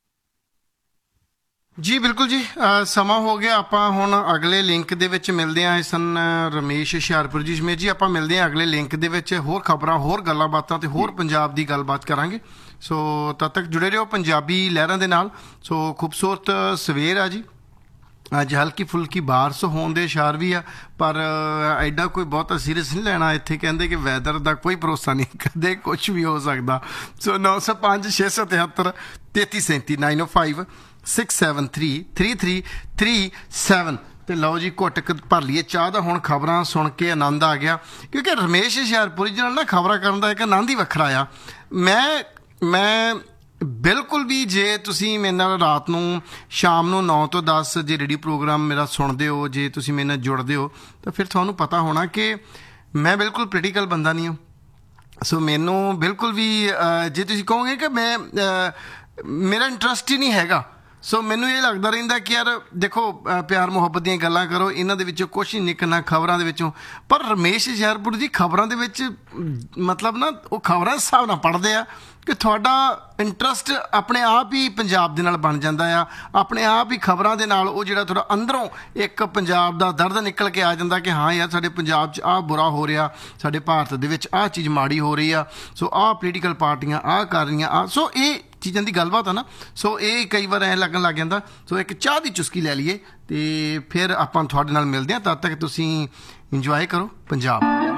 ਜੀ ਬਿਲਕੁਲ ਜੀ, ਸਮਾਂ ਹੋ ਗਿਆ। ਆਪਾਂ ਹੁਣ ਅਗਲੇ ਲਿੰਕ ਦੇ ਵਿੱਚ ਮਿਲਦੇ ਹਾਂ। ਸਨ ਰਮੇਸ਼ ਹੁਸ਼ਿਆਰਪੁਰ ਜੀ। ਸਮੇਤ ਜੀ ਆਪਾਂ ਮਿਲਦੇ ਹਾਂ ਅਗਲੇ ਲਿੰਕ ਦੇ ਵਿੱਚ। ਹੋਰ ਖਬਰਾਂ, ਹੋਰ ਗੱਲਾਂ ਬਾਤਾਂ ਤੇ ਹੋਰ ਪੰਜਾਬ ਦੀ ਗੱਲਬਾਤ ਕਰਾਂਗੇ। ਸੋ ਤਦ ਤੱਕ ਜੁੜੇ ਰਹੋ ਪੰਜਾਬੀ ਲਹਿਰਾਂ ਦੇ ਨਾਲ। ਸੋ ਖੂਬਸੂਰਤ ਸਵੇਰ ਆ ਜੀ। ਅੱਜ ਹਲਕੀ ਫੁਲਕੀ ਬਾਰਿਸ਼ ਹੋਣ ਦੇ ਇਸ਼ਾਰ ਵੀ ਆ, ਪਰ ਐਡਾ ਕੋਈ ਬਹੁਤਾ ਸੀਰੀਅਸ ਨਹੀਂ ਲੈਣਾ। ਇੱਥੇ ਕਹਿੰਦੇ ਕਿ ਵੈਦਰ ਦਾ ਕੋਈ ਭਰੋਸਾ ਨਹੀਂ, ਕਦੇ ਕੁਛ ਵੀ ਹੋ ਸਕਦਾ। ਸੋ ਨੌ ਸੌ ਪੰਜ ਛੇ ਸੌ ਤਿਹੱਤਰ ਤੇਤੀ ਸੈਂਤੀ ਨਾਈਨ ਓ five six seven three three three three seven. ਤੇ ਲਓ ਜੀ, ਘੁੱਟ ਭਰ ਲਈਏ ਚਾਹ ਦਾ। ਹੁਣ ਖਬਰਾਂ ਸੁਣ ਕੇ ਆਨੰਦ ਆ ਗਿਆ, ਕਿਉਂਕਿ ਰਮੇਸ਼ ਹੁਸ਼ਿਆਰਪੁਰੀ ਜੀ ਨਾਲ ਨਾ ਖਬਰਾਂ ਕਰਨ ਦਾ ਇੱਕ ਆਨੰਦ ਹੀ ਵੱਖਰਾ ਆ। ਮੈਂ ਮੈਂ ਬਿਲਕੁਲ ਵੀ, ਜੇ ਤੁਸੀਂ ਮੇਰੇ ਨਾਲ ਰਾਤ ਨੂੰ ਸ਼ਾਮ ਨੂੰ ਨੌ ਤੋਂ ਦਸ ਜੇ ਰੇਡੀਓ ਪ੍ਰੋਗਰਾਮ ਮੇਰਾ ਸੁਣਦੇ ਹੋ, ਜੇ ਤੁਸੀਂ ਮੇਰੇ ਨਾਲ ਜੁੜਦੇ ਹੋ, ਤਾਂ ਫਿਰ ਤੁਹਾਨੂੰ ਪਤਾ ਹੋਣਾ ਕਿ ਮੈਂ ਬਿਲਕੁਲ ਪੋਲੀਟੀਕਲ ਬੰਦਾ ਨਹੀਂ ਹਾਂ। ਸੋ ਮੈਨੂੰ ਬਿਲਕੁਲ ਵੀ ਜੇ ਤੁਸੀਂ ਕਹੋਗੇ ਕਿ ਮੈਂ ਮੇਰਾ ਇੰਟਰਸਟ ਹੀ ਨਹੀਂ ਹੈਗਾ, ਸੋ ਮੈਨੂੰ ਇਹ ਲੱਗਦਾ ਰਹਿੰਦਾ ਕਿ ਯਾਰ ਦੇਖੋ, ਪਿਆਰ ਮੁਹੱਬਤ ਦੀਆਂ ਗੱਲਾਂ ਕਰੋ, ਇਹਨਾਂ ਦੇ ਵਿੱਚੋਂ ਕੁਛ ਨਹੀਂ ਨਿਕਲਣਾ ਖਬਰਾਂ ਦੇ ਵਿੱਚੋਂ। ਪਰ ਰਮੇਸ਼ ਹੁਸ਼ਿਆਰਪੁਰ ਜੀ ਖਬਰਾਂ ਦੇ ਵਿੱਚ ਮਤਲਬ ਨਾ ਉਹ ਖਬਰਾਂ ਇਸ ਹਿਸਾਬ ਨਾਲ ਪੜ੍ਹਦੇ ਆ ਕਿ ਤੁਹਾਡਾ ਇੰਟਰਸਟ ਆਪਣੇ ਆਪ ਹੀ ਪੰਜਾਬ ਦੇ ਨਾਲ ਬਣ ਜਾਂਦਾ ਆ। ਆਪਣੇ ਆਪ ਹੀ ਖਬਰਾਂ ਦੇ ਨਾਲ ਉਹ ਜਿਹੜਾ ਤੁਹਾਡਾ ਅੰਦਰੋਂ ਇੱਕ ਪੰਜਾਬ ਦਾ ਦਰਦ ਨਿਕਲ ਕੇ ਆ ਜਾਂਦਾ ਕਿ ਹਾਂ ਯਾਰ, ਸਾਡੇ ਪੰਜਾਬ 'ਚ ਆਹ ਬੁਰਾ ਹੋ ਰਿਹਾ, ਸਾਡੇ ਭਾਰਤ ਦੇ ਵਿੱਚ ਆਹ ਚੀਜ਼ ਮਾੜੀ ਹੋ ਰਹੀ ਆ, ਸੋ ਆਹ ਪੋਲੀਟੀਕਲ ਪਾਰਟੀਆਂ ਆਹ ਕਰ ਰਹੀਆਂ ਆ। ਸੋ ਇਹ ਚੀਜ਼ਾਂ ਦੀ ਗੱਲਬਾਤ ਆ ਨਾ, ਸੋ ਇਹ ਕਈ ਵਾਰ ਐਂ ਲੱਗਣ ਲੱਗ ਜਾਂਦਾ। ਸੋ ਇੱਕ ਚਾਹ ਦੀ ਚੁਸਕੀ ਲੈ ਲਈਏ ਤੇ ਫਿਰ ਆਪਾਂ ਤੁਹਾਡੇ ਨਾਲ ਮਿਲਦੇ ਹਾਂ। ਤਦ ਤੱਕ ਤੁਸੀਂ ਇੰਜੋਏ ਕਰੋ Punjab.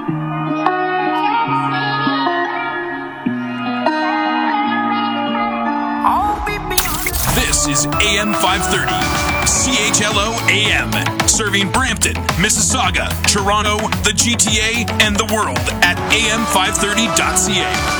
This is A M five thirty, C H L O A M, serving Brampton, Mississauga, Toronto, the G T A, and the world at A M five thirty dot C A.